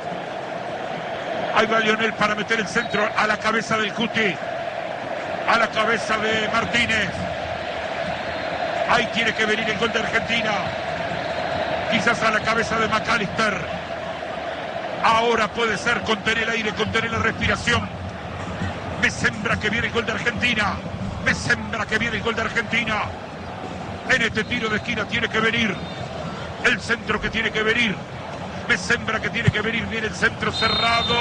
S2: Ahí va Lionel para meter el centro a la cabeza del Cuti. A la cabeza de Martínez. Ahí tiene que venir el gol de Argentina. Quizás a la cabeza de McAllister. Ahora puede ser contener el aire, contener la respiración. Me sembra que viene el gol de Argentina. Me sembra que viene el gol de Argentina. En este tiro de esquina tiene que venir el centro que tiene que venir. Me sembra que tiene que venir. Viene el centro cerrado.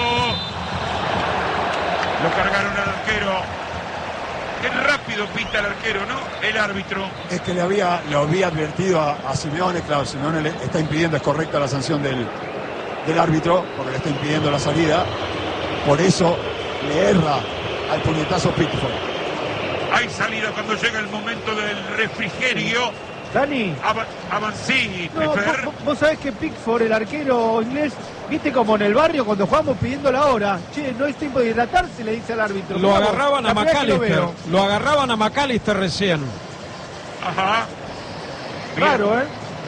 S2: Lo cargaron al arquero. Qué rápido pita el arquero, ¿no? El árbitro.
S1: Es que lo había advertido a Simeone. Claro, Simeone le está impidiendo, es correcta la sanción del árbitro, porque le está impidiendo la salida. Por eso le erra al puñetazo Pickford.
S2: Hay salida cuando llega el momento del refrigerio.
S4: Dani.
S2: Avancí,
S4: No, vos sabés que Pickford, el arquero inglés, viste como en el barrio cuando jugamos pidiendo la hora. Che, no es tiempo de hidratarse, le dice al árbitro.
S3: Lo agarraban a
S4: La primera que
S3: McAllister.
S4: veo.
S3: Lo agarraban a McAllister recién.
S2: Ajá. Bien.
S4: Claro, ¿eh?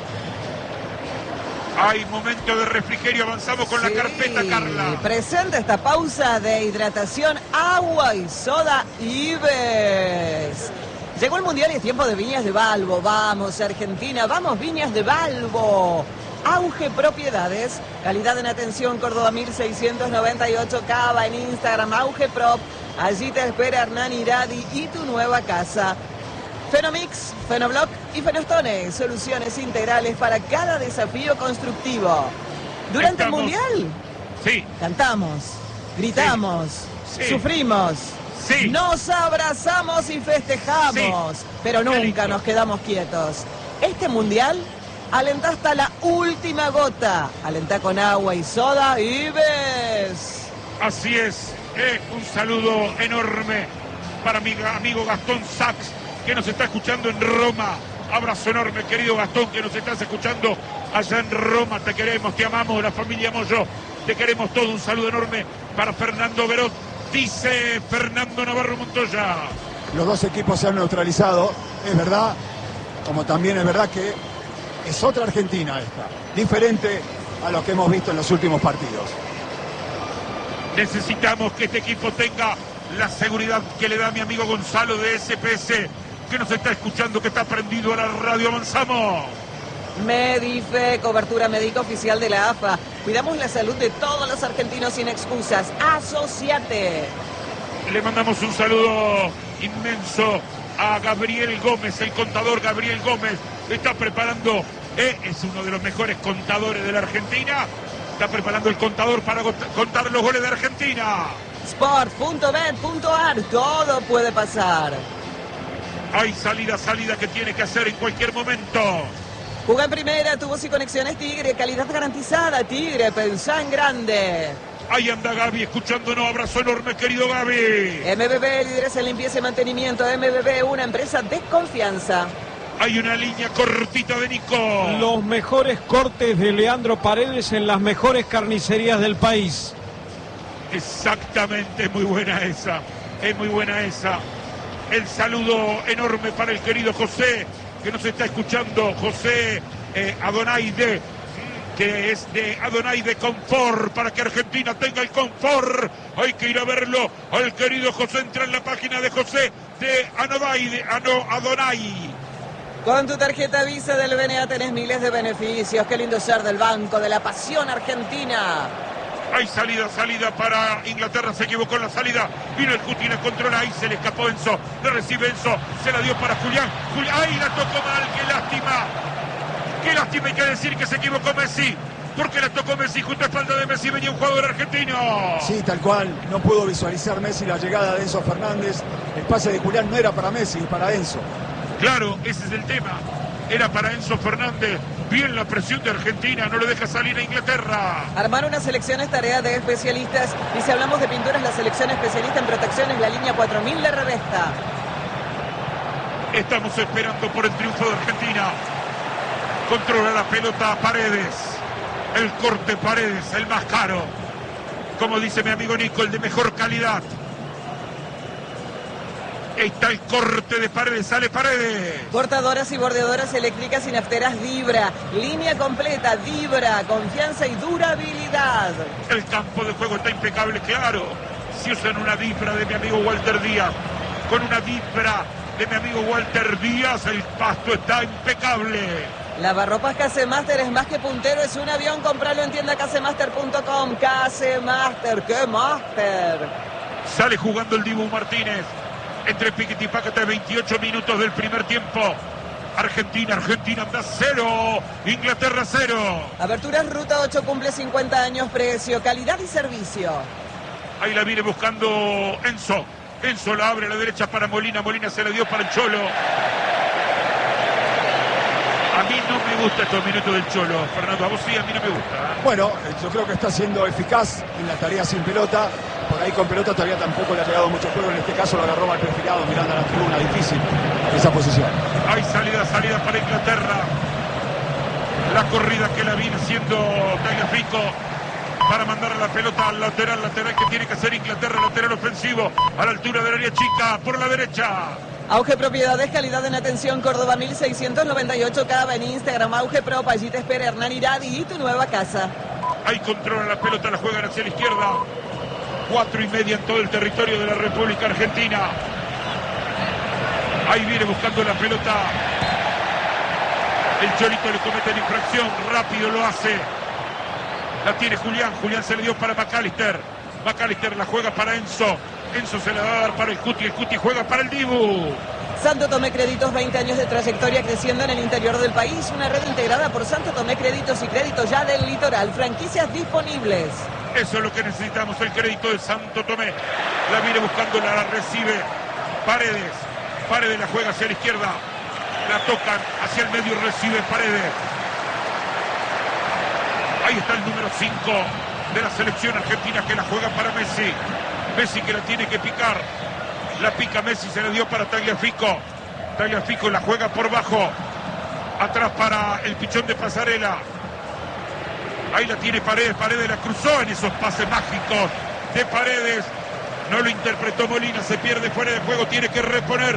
S2: Hay momento de refrigerio, avanzamos con la carpeta, Carla.
S6: Presenta esta pausa de hidratación, agua y soda Ives. Llegó el Mundial y es tiempo de Viñas de Balbo. Vamos, Argentina, vamos, Viñas de Balbo. Auge Propiedades, calidad en atención, Córdoba 1698, Cava en Instagram, Auge Prop. Allí te espera Hernán Iradi y tu nueva casa. Fenomix, Fenoblock y Fenostone, soluciones integrales para cada desafío constructivo. Durante el Mundial,
S2: Sí.
S6: cantamos, gritamos,
S2: Sí.
S6: sufrimos,
S2: Sí.
S6: nos abrazamos y festejamos, pero nunca
S2: lindo.
S6: nos quedamos quietos. Este Mundial alentá hasta la última gota. Alentá con agua y soda Ives.
S2: Así es. Un saludo enorme para mi amigo Gastón Sachs, que nos está escuchando en Roma. Abrazo enorme, querido Gastón, que nos estás escuchando allá en Roma. Te queremos, te amamos, la familia Moyo. Te queremos todo. Un saludo enorme para Fernando Berot. Dice Fernando Navarro Montoya.
S1: Los dos equipos se han neutralizado, es verdad, como también es verdad que es otra Argentina esta, diferente a lo que hemos visto en los últimos partidos.
S2: Necesitamos que este equipo tenga la seguridad que le da mi amigo Gonzalo de SPS, que nos está escuchando, que está prendido a la radio. Avanzamos.
S6: Medife, cobertura médica oficial de la AFA. Cuidamos la salud de todos los argentinos sin excusas. Asociate.
S2: Le mandamos un saludo inmenso a Gabriel Gómez, el contador Gabriel Gómez. Está preparando, es uno de los mejores contadores de la Argentina. Está preparando el contador para contar los goles de Argentina.
S6: Sport.bet.ar, todo puede pasar.
S2: Hay salida que tiene que hacer en cualquier momento.
S6: Juega en primera, tubos y conexiones Tigre, calidad garantizada. Tigre, pensá en grande.
S2: Ahí anda Gaby escuchándonos. Abrazo enorme, querido Gaby.
S6: MBB, líderes en limpieza y mantenimiento. MBB, una empresa de confianza.
S2: Hay una línea cortita de Nico.
S3: Los mejores cortes de Leandro Paredes en las mejores carnicerías del país.
S2: Exactamente, es muy buena esa. Es muy buena esa. El saludo enorme para el querido José, que nos está escuchando. José Adonaide, que es de Adonaide Confort, para que Argentina tenga el confort. Hay que ir a verlo. Al querido José, entra en la página de José de Adonai.
S6: Con tu tarjeta Visa del BNA tenés miles de beneficios. Qué lindo ser del Banco de la Pasión Argentina.
S2: Hay salida para Inglaterra. Se equivocó en la salida. Vino el Cuti, la controla. Ahí se le escapó Enzo. Le recibe Enzo. Se la dio para Julián. Ahí la tocó mal. Qué lástima. Qué lástima. Hay que decir que se equivocó Messi. Porque la tocó Messi. Justo a espalda de Messi venía un jugador argentino.
S1: Sí, tal cual. No pudo visualizar Messi la llegada de Enzo Fernández. El pase de Julián no era para Messi, para Enzo.
S2: Claro, ese es el tema. Era para Enzo Fernández. Bien la presión de Argentina, no lo deja salir a Inglaterra.
S6: Armar una selección es tarea de especialistas. Y si hablamos de pinturas, la selección especialista en protección es la línea 4000 de Revesta.
S2: Estamos esperando por el triunfo de Argentina. Controla la pelota Paredes. El corte Paredes, el más caro. Como dice mi amigo Nico, el de mejor calidad. Ahí está el corte de Paredes, sale Paredes.
S6: Cortadoras y bordeadoras eléctricas y nafteras Vibra. Línea completa, Vibra, confianza y durabilidad.
S2: El campo de juego está impecable, claro. Si usan una Vibra de mi amigo Walter Díaz, con una Vibra de mi amigo Walter Díaz, el pasto está impecable.
S6: Lavarropas Casemaster es más que puntero, es un avión. Compralo en tienda casemaster.com. Casemaster, ¡qué máster!
S2: Sale jugando el Dibu Martínez. Entre piquete y pácate, 28 minutos del primer tiempo. Argentina anda 0, Inglaterra 0.
S6: Aberturas Ruta 8 cumple 50 años, precio, calidad y servicio.
S2: Ahí la viene buscando Enzo. Enzo la abre a la derecha para Molina. Molina se la dio para el Cholo. A mí no me gustan estos minutos del Cholo, Fernando. A vos sí, a mí no me gusta.
S1: Bueno, yo creo que está siendo eficaz en la tarea sin pelota. Por ahí con pelota todavía tampoco le ha llegado mucho juego. En este caso lo agarró mal perfilado, mirando a la tribuna. Difícil esa posición.
S2: Hay salida para Inglaterra. La corrida que la viene haciendo Tagliafico para mandar a la pelota al lateral que tiene que hacer Inglaterra, lateral ofensivo a la altura del área chica, por la derecha.
S6: Auge Propiedades, calidad en atención, Córdoba 1698 Cava, en Instagram, Auge Pro, allí te espera Hernán Iradi y tu nueva casa.
S2: Ahí controla la pelota, la juegan hacia la izquierda. 4:30 en todo el territorio de la República Argentina. Ahí viene buscando la pelota. El Cholito le comete la infracción, rápido lo hace. La tiene Julián se le dio para McAllister. McAllister la juega para Enzo. Enzo se la va a dar para el Cuti juega para el Dibu.
S6: Santo Tomé Créditos, 20 años de trayectoria creciendo en el interior del país. Una red integrada por Santo Tomé Créditos y Créditos ya del litoral. Franquicias disponibles.
S2: Eso es lo que necesitamos, el crédito de Santo Tomé. La viene buscando, la recibe Paredes. Paredes la juega hacia la izquierda. La tocan hacia el medio, recibe Paredes. Ahí está el número 5. de la selección argentina, que la juega para Messi. Messi que la tiene que picar. La pica Messi, se la dio para Tagliafico. Tagliafico la juega por bajo. Atrás para el pichón de Pasarela. Ahí la tiene Paredes. Paredes la cruzó en esos pases mágicos de Paredes. No lo interpretó Molina. Se pierde fuera de juego. Tiene que reponer.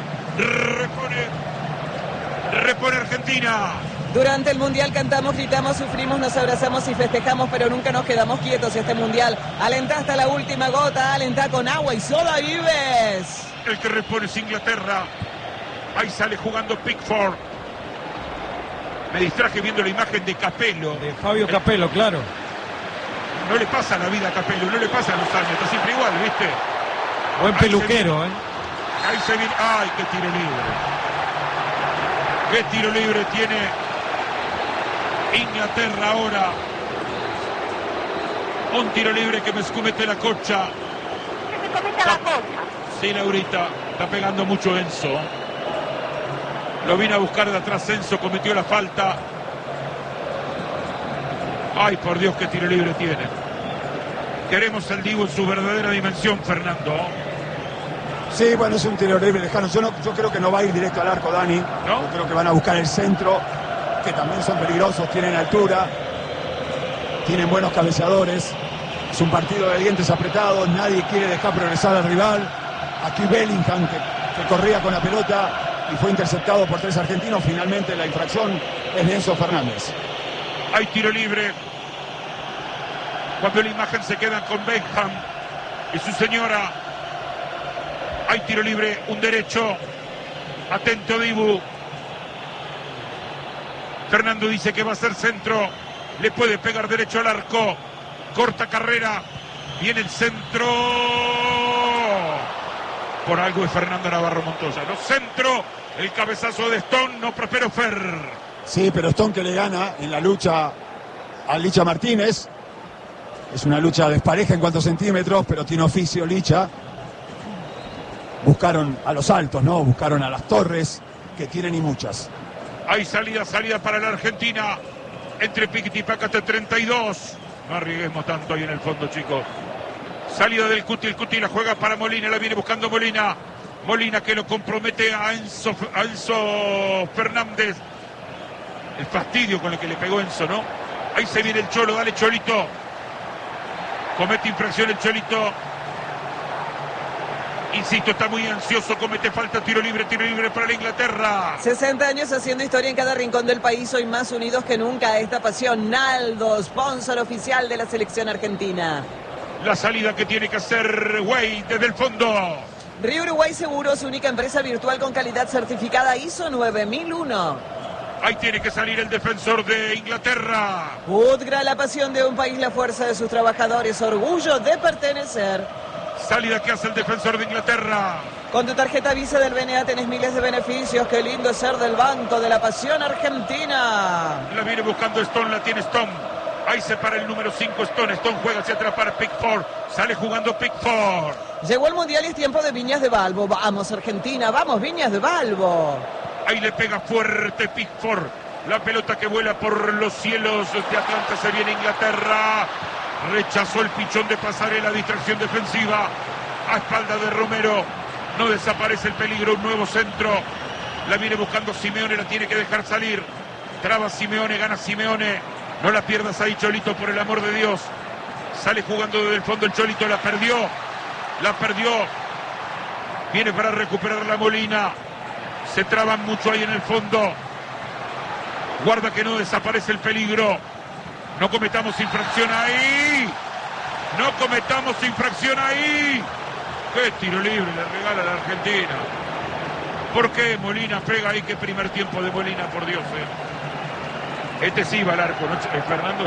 S2: Repone Argentina.
S6: Durante el Mundial cantamos, gritamos, sufrimos, nos abrazamos y festejamos, pero nunca nos quedamos quietos este Mundial. Alentá hasta la última gota, alentá con agua y soda Ives.
S2: El que repone es Inglaterra. Ahí sale jugando Pickford. Me distraje viendo la imagen de Capello.
S3: De Fabio Capello, claro.
S2: No le pasa la vida a Capello, no le pasan los años, está siempre igual, ¿viste?
S3: Buen peluquero, ¿eh?
S2: Ahí se viene. ¡Ay, qué tiro libre! ¡Qué tiro libre tiene Inglaterra ahora! Un tiro libre que me escumete la cocha.
S8: Que se cometa la cocha.
S2: Sí, Laurita, está pegando mucho Enzo. Lo vino a buscar de atrás Enzo, cometió la falta. Ay, por Dios, qué tiro libre tiene. Queremos al Dibu en su verdadera dimensión, Fernando.
S1: Sí, bueno, es un tiro libre lejano. Yo creo que no va a ir directo al arco, Dani.
S2: ¿No?
S1: Yo creo que van a buscar el centro, que también son peligrosos, tienen altura, tienen buenos cabeceadores. Es un partido de dientes apretados, nadie quiere dejar progresar al rival. Aquí Bellingham, que corría con la pelota y fue interceptado por 3 argentinos. Finalmente la infracción es de Enzo Fernández.
S2: Hay tiro libre. Cuando la imagen se queda con Beckham y su señora. Hay tiro libre, un derecho. Atento Dibu. Fernando dice que va a ser centro. Le puede pegar derecho al arco. Corta carrera. Viene el centro. Por algo es Fernando Navarro Montoya. No, centro. El cabezazo de Stone. No prosperó Fer.
S1: Sí, pero Stone que le gana en la lucha a Licha Martínez. Es una lucha despareja en cuantos centímetros, pero tiene oficio Licha. Buscaron a los altos, ¿no? Buscaron a las torres, que tienen y muchas.
S2: Hay salida para la Argentina. Entre Piquet y Pacate 32. No arriesguemos tanto ahí en el fondo, chicos. Salida del Cuti, el Cuti la juega para Molina, la viene buscando Molina. Molina que lo compromete a Enzo Fernández. El fastidio con el que le pegó Enzo, ¿no? Ahí se viene el Cholo, dale Cholito. Comete infracción el Cholito. Insisto, está muy ansioso, comete falta, tiro libre para la Inglaterra.
S6: 60 años haciendo historia en cada rincón del país, hoy más unidos que nunca a esta pasión. Naldo, sponsor oficial de la selección argentina.
S2: La salida que tiene que hacer Way desde el fondo.
S6: Río Uruguay Seguros, única empresa virtual con calidad certificada ISO 9001.
S2: Ahí tiene que salir el defensor de Inglaterra.
S6: Udgra, la pasión de un país, la fuerza de sus trabajadores, orgullo de pertenecer.
S2: Salida que hace el defensor de Inglaterra.
S6: Con tu tarjeta Visa del BNA tenés miles de beneficios. Qué lindo es ser del Banco de la Pasión Argentina.
S2: La viene buscando Stone, la tiene Stone. Ahí se para el número 5 Stone. Stone juega hacia atrás para Pickford. Sale jugando Pickford.
S6: Llegó el Mundial y es tiempo de Viñas de Balbo. Vamos Argentina, vamos Viñas de Balbo.
S2: Ahí le pega fuerte Pickford. La pelota que vuela por los cielos de Atlanta. Se viene Inglaterra. Rechazó el pichón de Pasarela, distracción defensiva. A espalda de Romero. No desaparece el peligro, un nuevo centro. La viene buscando Simeone, la tiene que dejar salir. Traba Simeone, gana Simeone. No la pierdas ahí, Cholito, por el amor de Dios. Sale jugando desde el fondo el Cholito, la perdió. La perdió. Viene para recuperar la Molina. Se traban mucho ahí en el fondo. Guarda que no desaparece el peligro. No cometamos infracción ahí. No cometamos infracción ahí. Qué tiro libre le regala a la Argentina. ¿Por qué Molina pega ahí? Qué primer tiempo de Molina, por Dios. Este sí va al arco, ¿no, Fernando?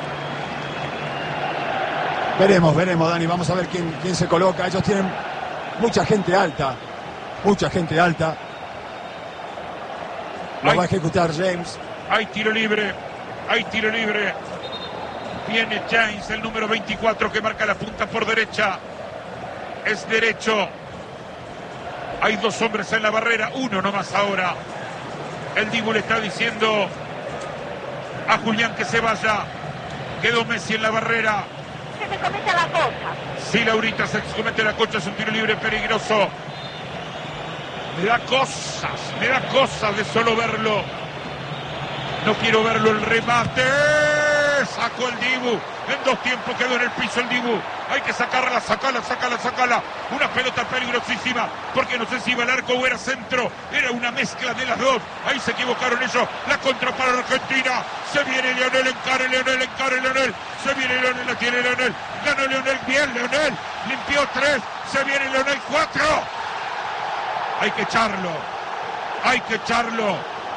S1: Veremos, Dani. Vamos a ver quién se coloca. Ellos tienen mucha gente alta. Mucha gente alta. Lo va a ejecutar James.
S2: Hay tiro libre. Hay tiro libre. Viene James, el número 24, que marca la punta por derecha. Es derecho. Hay dos hombres en la barrera. Uno nomás ahora. El Dibu le está diciendo a Julián que se vaya. Quedó Messi en la barrera.
S8: se cometa la cosa.
S2: Sí, Laurita, se comete la concha, es un tiro libre peligroso. Me da cosas de solo verlo. No quiero verlo el remate. Sacó el Dibu. En 2 tiempos quedó en el piso el Dibu. Hay que sacarla. Una pelota peligrosísima. Porque no sé si iba al arco o era centro. Era una mezcla de las dos. Ahí se equivocaron ellos. La contra para Argentina. Se viene Leonel, encare Leonel. Se viene Leonel, la tiene Leonel. Ganó Leonel, bien Leonel. Limpió 3. Se viene Leonel, 4. Hay que echarlo.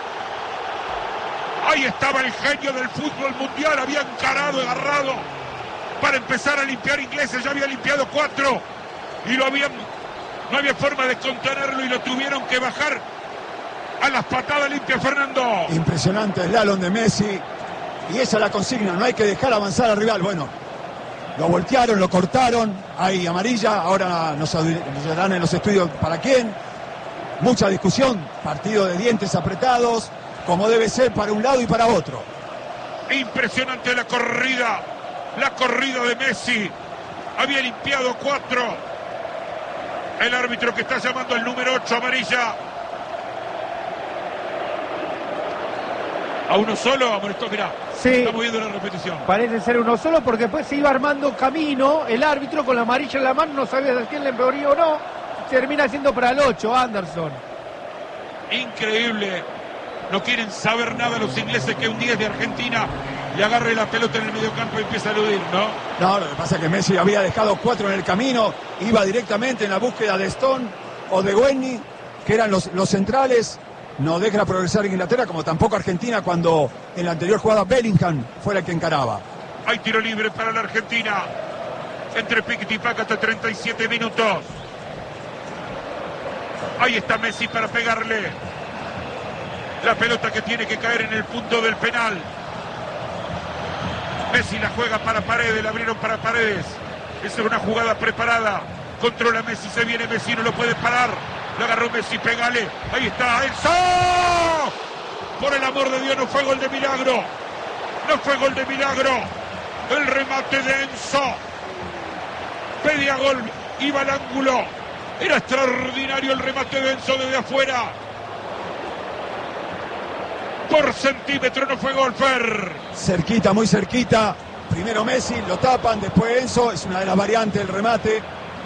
S2: Ahí estaba el genio del fútbol mundial, había encarado, agarrado para empezar a limpiar ingleses, ya había limpiado 4 y no había forma de contenerlo y lo tuvieron que bajar a las patadas limpias, Fernando.
S1: Impresionante el slalom de Messi y esa es la consigna, no hay que dejar avanzar al rival. Bueno, lo voltearon, lo cortaron, hay amarilla, ahora nos darán en los estudios para quién. Mucha discusión, partido de dientes apretados, como debe ser para un lado y para otro.
S2: Impresionante la corrida de Messi. Había limpiado 4. El árbitro que está llamando al número 8, amarilla. A uno solo, amonestó, mirá.
S4: Sí.
S2: Estamos viendo la repetición.
S4: Parece ser uno solo porque después se iba armando camino. El árbitro con la amarilla en la mano no sabía de quién le empeoría o no. Termina siendo para el 8, Anderson.
S2: Increíble. No quieren saber nada los ingleses que un 10 de Argentina le agarre la pelota en el mediocampo y empieza a eludir, ¿no?
S1: No, lo que pasa es que Messi había dejado 4 en el camino, iba directamente en la búsqueda de Stone o de Guenny, que eran los centrales. No deja progresar Inglaterra, como tampoco Argentina cuando en la anterior jugada Bellingham fuera el que encaraba.
S2: Hay tiro libre para la Argentina. Entre Piquet y Paca hasta 37 minutos. Ahí está Messi para pegarle. La pelota que tiene que caer en el punto del penal. Messi la juega para Paredes, la abrieron para Paredes. Esa es una jugada preparada. Controla Messi, se viene Messi, no lo puede parar. Lo agarró Messi, pégale. Ahí está, Enzo. Por el amor de Dios, no fue gol de milagro. No fue gol de milagro. El remate de Enzo. Pedía gol, iba al ángulo. Era extraordinario el remate de Enzo desde afuera. Por centímetro no fue gol, Fer.
S1: Cerquita, muy cerquita. Primero Messi, lo tapan, después Enzo. Es una de las variantes del remate.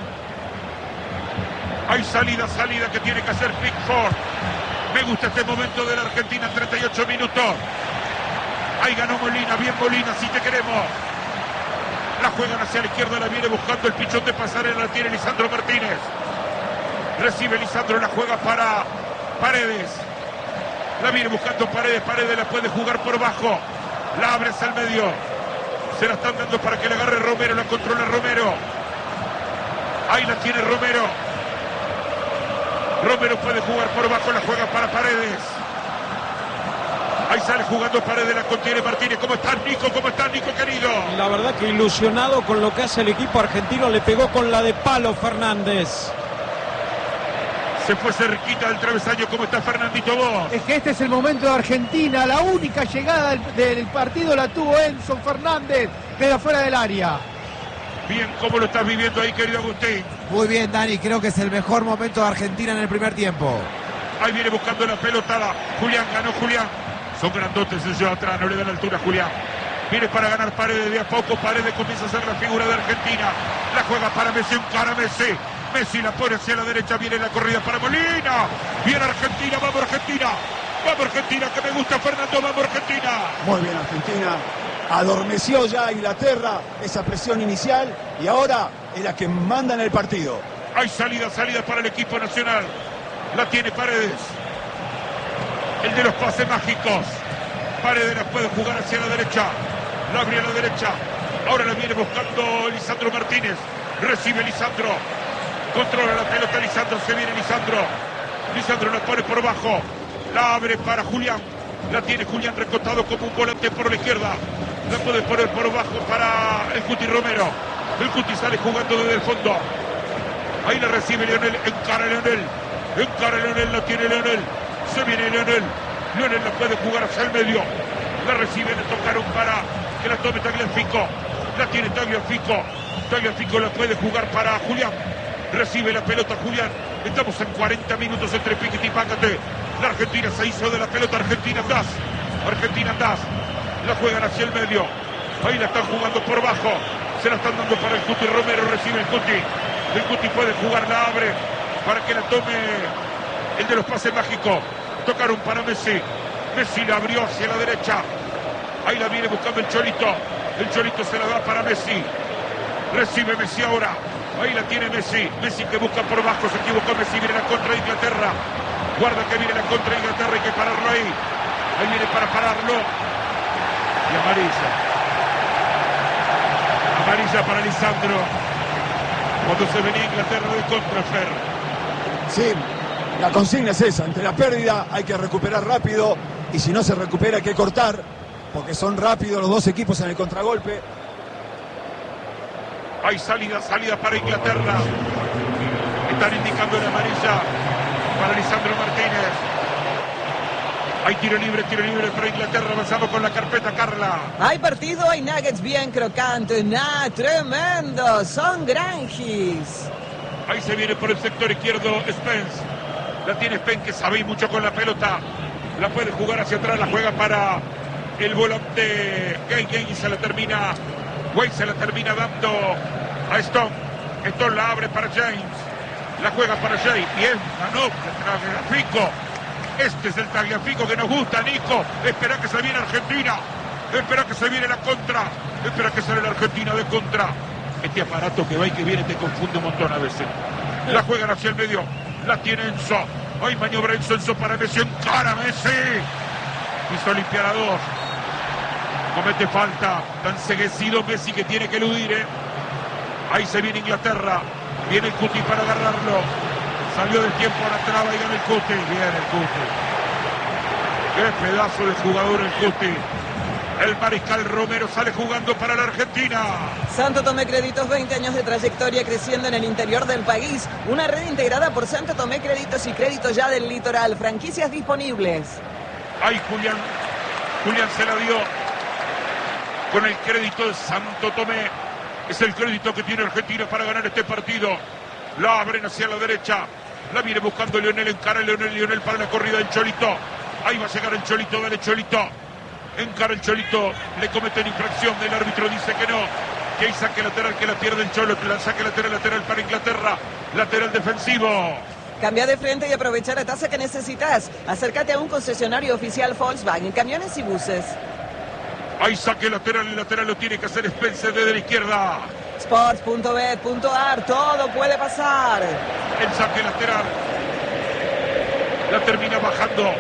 S2: Hay salida que tiene que hacer Pickford. Me gusta este momento de la Argentina, 38 minutos. Ahí ganó Molina, bien Molina, si te queremos. La juegan hacia la izquierda, la viene buscando el pichón de pasarela, la tiene Lisandro Martínez. Recibe Lisandro, la juega para Paredes. La viene buscando Paredes la puede jugar por bajo. La abre hacia el medio. Se la están dando para que la agarre Romero, la controla Romero. Ahí la tiene Romero. Romero puede jugar por bajo, la juega para Paredes. Ahí sale jugando Paredes, la contiene Martínez. ¿Cómo estás, Nico? ¿Cómo estás, Nico, querido?
S3: La verdad que ilusionado con lo que hace el equipo argentino. Le pegó con la de palo Fernández.
S2: Se fue cerquita del travesaño. ¿Cómo está Fernandito vos?
S4: Es que este es el momento de Argentina. La única llegada del partido la tuvo Enzo Fernández desde afuera del área.
S2: Bien, ¿cómo lo estás viviendo ahí, querido Agustín?
S5: Muy bien, Dani, creo que es el mejor momento de Argentina en el primer tiempo.
S2: Ahí viene buscando la pelota Julián, ganó Julián. Son grandotes ellos atrás, no le dan altura a Julián. Viene para ganar Paredes de a poco. Paredes comienza a ser la figura de Argentina. La juega para Messi, un cara Messi. Messi la pone hacia la derecha, viene la corrida para Molina. Viene Argentina, vamos Argentina. Vamos Argentina, que me gusta Fernando, vamos Argentina.
S1: Muy bien Argentina. Adormeció ya a Inglaterra esa presión inicial y ahora es la que manda en el partido.
S2: Hay salida para el equipo nacional. La tiene Paredes. El de los pases mágicos. Paredes la puede jugar hacia la derecha. La abre a la derecha. Ahora la viene buscando Lisandro Martínez. Recibe Lisandro. Controla la pelota Lisandro. Se viene Lisandro. Lisandro la pone por bajo. La abre para Julián. La tiene Julián recostado como un volante por la izquierda. La puede poner por bajo para el Cuti Romero. El Cuti sale jugando desde el fondo. Ahí la recibe Leonel. Encara Leonel. La tiene Leonel. Se viene Leonel. Leonel la puede jugar hacia el medio. La recibe, le tocaron para que la tome Tagliafico. La tiene Tagliafico. Tagliafico la puede jugar para Julián. Recibe la pelota Julián. Estamos en 40 minutos entre Piquet y Págate. La Argentina se hizo de la pelota. Argentina andás. Argentina andás. La juegan hacia el medio. Ahí la están jugando por bajo. Se la están dando para el Cuti Romero. Recibe el Cuti. El Cuti puede jugar, la abre para que la tome el de los pases mágicos. Tocaron para Messi. Messi la abrió hacia la derecha. Ahí la viene buscando el Cholito. El Cholito se la da para Messi. Recibe Messi ahora. Ahí la tiene Messi. Messi que busca por bajo. Se equivocó Messi. Viene la contra de Inglaterra. Guarda que viene la contra de Inglaterra. Hay que pararlo ahí. Ahí viene para pararlo. Y amarilla. Amarilla para Lisandro. Cuando se venía Inglaterra de contra, Fer.
S1: Sí, la consigna es esa. Ante la pérdida hay que recuperar rápido. Y si no se recupera hay que cortar. Porque son rápidos los dos equipos en el contragolpe.
S2: Hay salida para Inglaterra. Están indicando la amarilla para Lisandro Martínez. Hay tiro libre para Inglaterra. Avanzamos con la carpeta, Carla.
S6: Hay partido, hay nuggets bien crocantes. Tremendo. Son granjis.
S2: Ahí se viene por el sector izquierdo Spence. La tiene Spence, que sabe mucho con la pelota. La puede jugar hacia atrás. La juega para el volante Gay. Se la termina. Way se la termina dando a Stone. Stone la abre para James. La juega para Jay. Bien, ganó Tagliafico. Este es el Tagliafico que nos gusta, Nico. Espera que se viene Argentina. Espera que se viene la contra. Espera que sale la Argentina de contra. Este aparato que va y que viene te confunde un montón a veces. La juegan hacia el medio. La tiene Enzo. Hay maniobra Enzo para Messi. Encara Messi. Hizo limpiar a dos. Comete falta. Tan ceguecido Messi que tiene que eludir. Ahí se viene Inglaterra. Viene el Cuti para agarrarlo. Salió del tiempo a la traba y gana el Cuti. Bien el Cuti. Qué pedazo de jugador el Cuti. El Mariscal Romero sale jugando para la Argentina.
S6: Santo Tomé Créditos, 20 años de trayectoria creciendo en el interior del país. Una red integrada por Santo Tomé Créditos y Crédito Ya del Litoral. Franquicias disponibles.
S2: Ahí Julián. Julián se la dio con el crédito de Santo Tomé. Es el crédito que tiene Argentina para ganar este partido. La abren hacia la derecha. La viene buscando Lionel. Encara Lionel para la corrida del Cholito. Ahí va a llegar el Cholito. Dale Cholito. Encara el Cholito. Le cometen infracción. El árbitro dice que no. Que hay saque lateral que la pierde el Cholo. La saque lateral para Inglaterra. Lateral defensivo.
S6: Cambia de frente y aprovecha la tasa que necesitas. Acércate a un concesionario oficial Volkswagen, camiones y buses.
S2: Hay saque lateral. El lateral lo tiene que hacer Spencer desde la izquierda.
S6: Sports.bet.ar, todo puede pasar.
S2: El saque lateral. La termina bajando.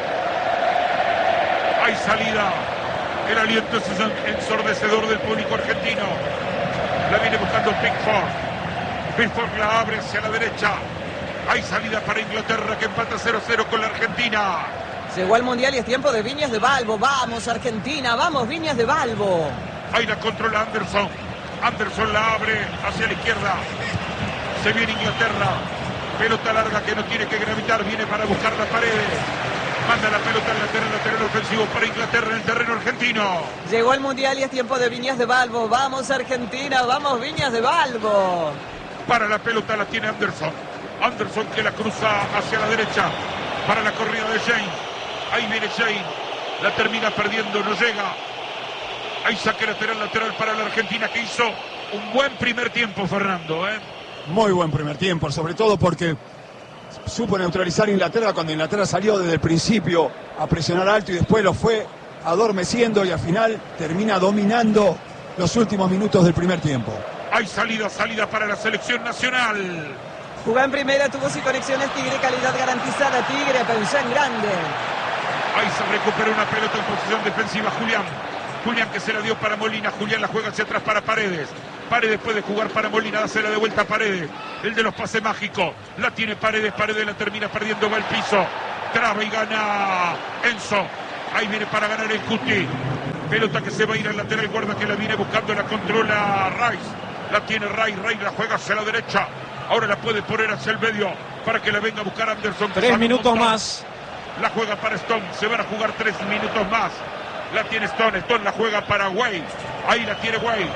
S2: Hay salida. El aliento es ensordecedor del público argentino. La viene buscando Pickford. Pickford la abre hacia la derecha. Hay salida para Inglaterra que empata 0-0 con la Argentina.
S6: Llegó al Mundial y es tiempo de Viñas de Balbo. Vamos Argentina, vamos Viñas de Balbo.
S2: Ahí la controla Anderson. Anderson la abre hacia la izquierda. Se viene Inglaterra. Pelota larga que no tiene que gravitar. Viene para buscar la pared. Manda la pelota al lateral ofensivo para Inglaterra en el terreno argentino.
S6: Llegó al Mundial y es tiempo de Viñas de Balbo. Vamos Argentina, vamos Viñas de Balbo.
S2: Para la pelota la tiene Anderson. Anderson que la cruza hacia la derecha. Para la corrida de Jane. Ahí viene Jane. La termina perdiendo, no llega. Hay saque lateral para la Argentina que hizo un buen primer tiempo, Fernando.
S1: Muy buen primer tiempo, sobre todo porque supo neutralizar a Inglaterra cuando Inglaterra salió desde el principio a presionar alto y después lo fue adormeciendo y al final termina dominando los últimos minutos del primer tiempo.
S2: Hay salida para la selección nacional.
S6: Jugá en primera, tubos y conexiones Tigre, calidad garantizada. Tigre, pensá en grande.
S2: Ahí se recupera una pelota en posición defensiva Julián. Julián que se la dio para Molina. Julián la juega hacia atrás para Paredes. Paredes puede jugar para Molina, dásela de vuelta a Paredes. El de los pases mágicos. La tiene Paredes, Paredes la termina perdiendo, va al piso. Traba y gana Enzo. Ahí viene para ganar el Cuti. Pelota que se va a ir al lateral, guarda que la viene buscando, la controla Rice. La tiene Rice la juega hacia la derecha. Ahora la puede poner hacia el medio para que la venga a buscar Anderson.
S3: 3 minutos más.
S2: La juega para Stone, se van a jugar 3 minutos más. La tiene Stone la juega para Way. Ahí la tiene Way.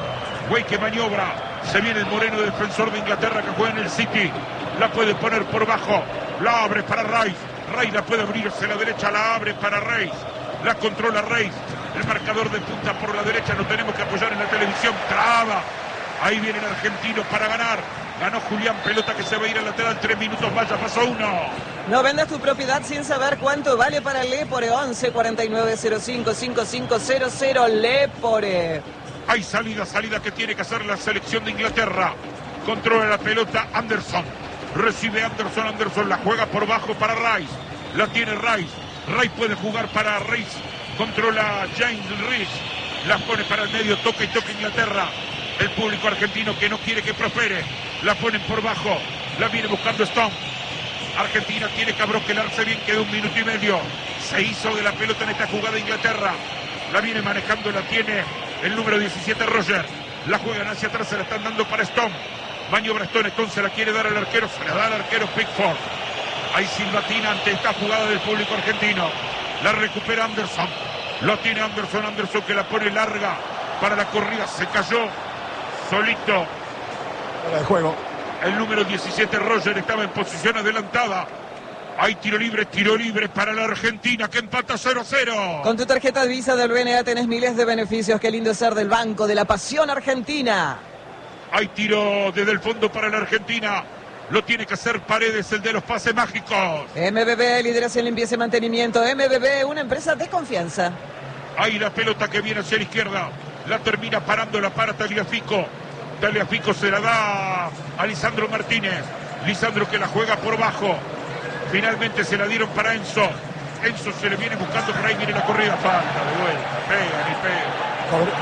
S2: Güey que maniobra. Se viene el moreno defensor de Inglaterra que juega en el City. La puede poner por bajo. La abre para Rice. Rice la puede abrir hacia la derecha. La abre para Rice. La controla Rice. El marcador de punta por la derecha. No tenemos que apoyar en la televisión. Traba. Ahí viene el argentino para ganar. Ganó Julián, pelota que se va a ir al lateral. 3 minutos más, ya pasó 1.
S6: No vendas tu propiedad sin saber cuánto vale para Lepore. 11 49 05 5500 Lepore.
S2: Hay salida que tiene que hacer la selección de Inglaterra. Controla la pelota Anderson. Recibe Anderson la juega por bajo para Rice. La tiene Rice. Rice puede jugar para Rice. Controla James Rice. La pone para el medio, toca Inglaterra. El público argentino que no quiere que prospere. La ponen por bajo. La viene buscando Stone. Argentina tiene que abroquelarse bien, queda 1 minuto y medio. Se hizo de la pelota en esta jugada Inglaterra. La viene manejando, la tiene el número 17 Roger. La juegan hacia atrás, se la están dando para Stone. Maniobra Stone se la quiere dar al arquero, se la da al arquero Pickford. Hay silbatina ante esta jugada del público argentino. La recupera Anderson. Lo tiene Anderson que la pone larga para la corrida. Se cayó solito.
S1: Fuera de juego.
S2: El número 17 Roger estaba en posición adelantada. Hay tiro libre para la Argentina que empata 0-0.
S6: Con tu tarjeta de Visa del BNA tenés miles de beneficios. Qué lindo ser del Banco de la Pasión Argentina.
S2: Hay tiro desde el fondo para la Argentina. Lo tiene que hacer Paredes, el de los pases mágicos.
S6: MBB, líderes en limpieza y mantenimiento. MBB, una empresa de confianza.
S2: Hay la pelota que viene hacia la izquierda. La termina parándola para Tagliafico. Tagliafico se la da a Lisandro Martínez. Lisandro que la juega por bajo. Finalmente se la dieron para Enzo. Enzo se le viene buscando, por ahí viene la corrida. Falta de vuelta.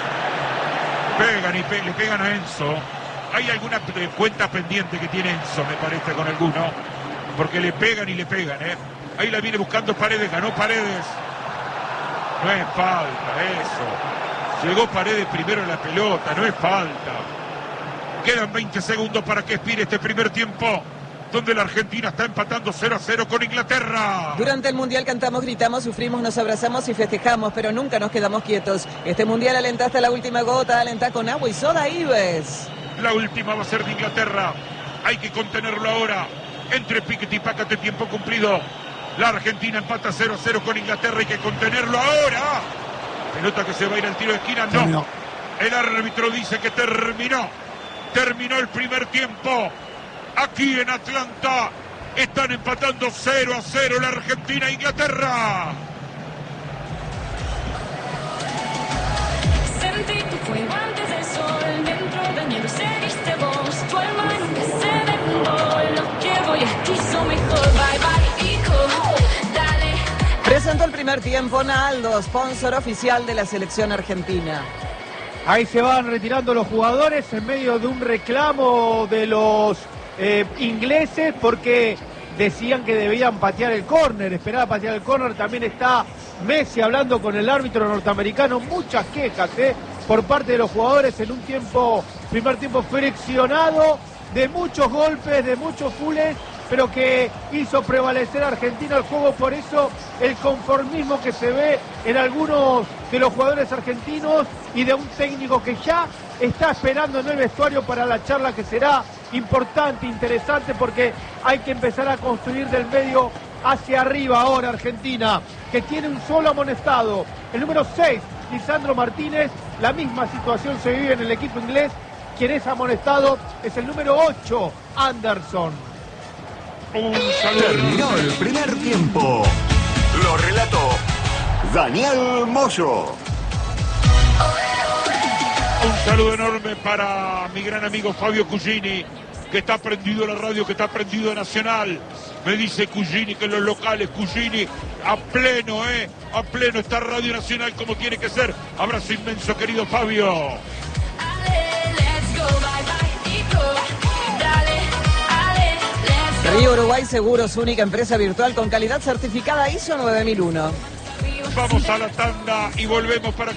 S2: Le pegan a Enzo. Hay alguna cuenta pendiente que tiene Enzo, me parece, con alguno. Porque le pegan. Ahí la viene buscando Paredes. Ganó Paredes. No es falta eso. Llegó Paredes primero en la pelota. No es falta. Quedan 20 segundos para que expire este primer tiempo, donde la Argentina está empatando 0-0 con Inglaterra.
S6: Durante el Mundial cantamos, gritamos, sufrimos, nos abrazamos y festejamos, pero nunca nos quedamos quietos. Este Mundial alenta hasta la última gota, alenta con agua y soda Ives.
S2: La última va a ser de Inglaterra. Hay que contenerlo ahora. Entre piquete y pácate, tiempo cumplido. La Argentina empata 0-0 con Inglaterra. Hay que contenerlo ahora. Pelota que se va a ir al tiro de esquina. No. El árbitro dice que terminó. Terminó el primer tiempo. Aquí en Atlanta están empatando 0-0 la Argentina e Inglaterra.
S9: Sentí tu fuego antes del sol, dentro del miedo seguiste vos. Tu alma nunca se derrumbó, lo que voy es quiso mejor. Bye bye, hijo, dale.
S6: Presentó el primer tiempo Naldo, sponsor oficial de la selección argentina.
S4: Ahí se van retirando los jugadores en medio de un reclamo de los ingleses porque decían que debían patear el córner, esperaba patear el córner. También está Messi hablando con el árbitro norteamericano. Muchas quejas por parte de los jugadores en un primer tiempo friccionado, de muchos golpes, de muchos fules, pero que hizo prevalecer a Argentina el juego. Por eso el conformismo que se ve en algunos de los jugadores argentinos y de un técnico que ya está esperando en el vestuario para la charla que será importante, interesante, porque hay que empezar a construir del medio hacia arriba ahora Argentina, que tiene un solo amonestado, el número 6, Lisandro Martínez. La misma situación se vive en el equipo inglés. Quien es amonestado es el número 8, Anderson.
S7: Terminó el primer tiempo. Lo relató Daniel Moyo.
S2: Un saludo enorme para mi gran amigo Fabio Cugini, que está prendido la radio, que está prendido Nacional. Me dice Cugini que en los locales, Cugini a pleno, a pleno está Radio Nacional como tiene que ser. Abrazo inmenso, querido Fabio.
S6: Río Uruguay Seguros, única empresa virtual con calidad certificada ISO 9001.
S2: Vamos a la tanda y volvemos para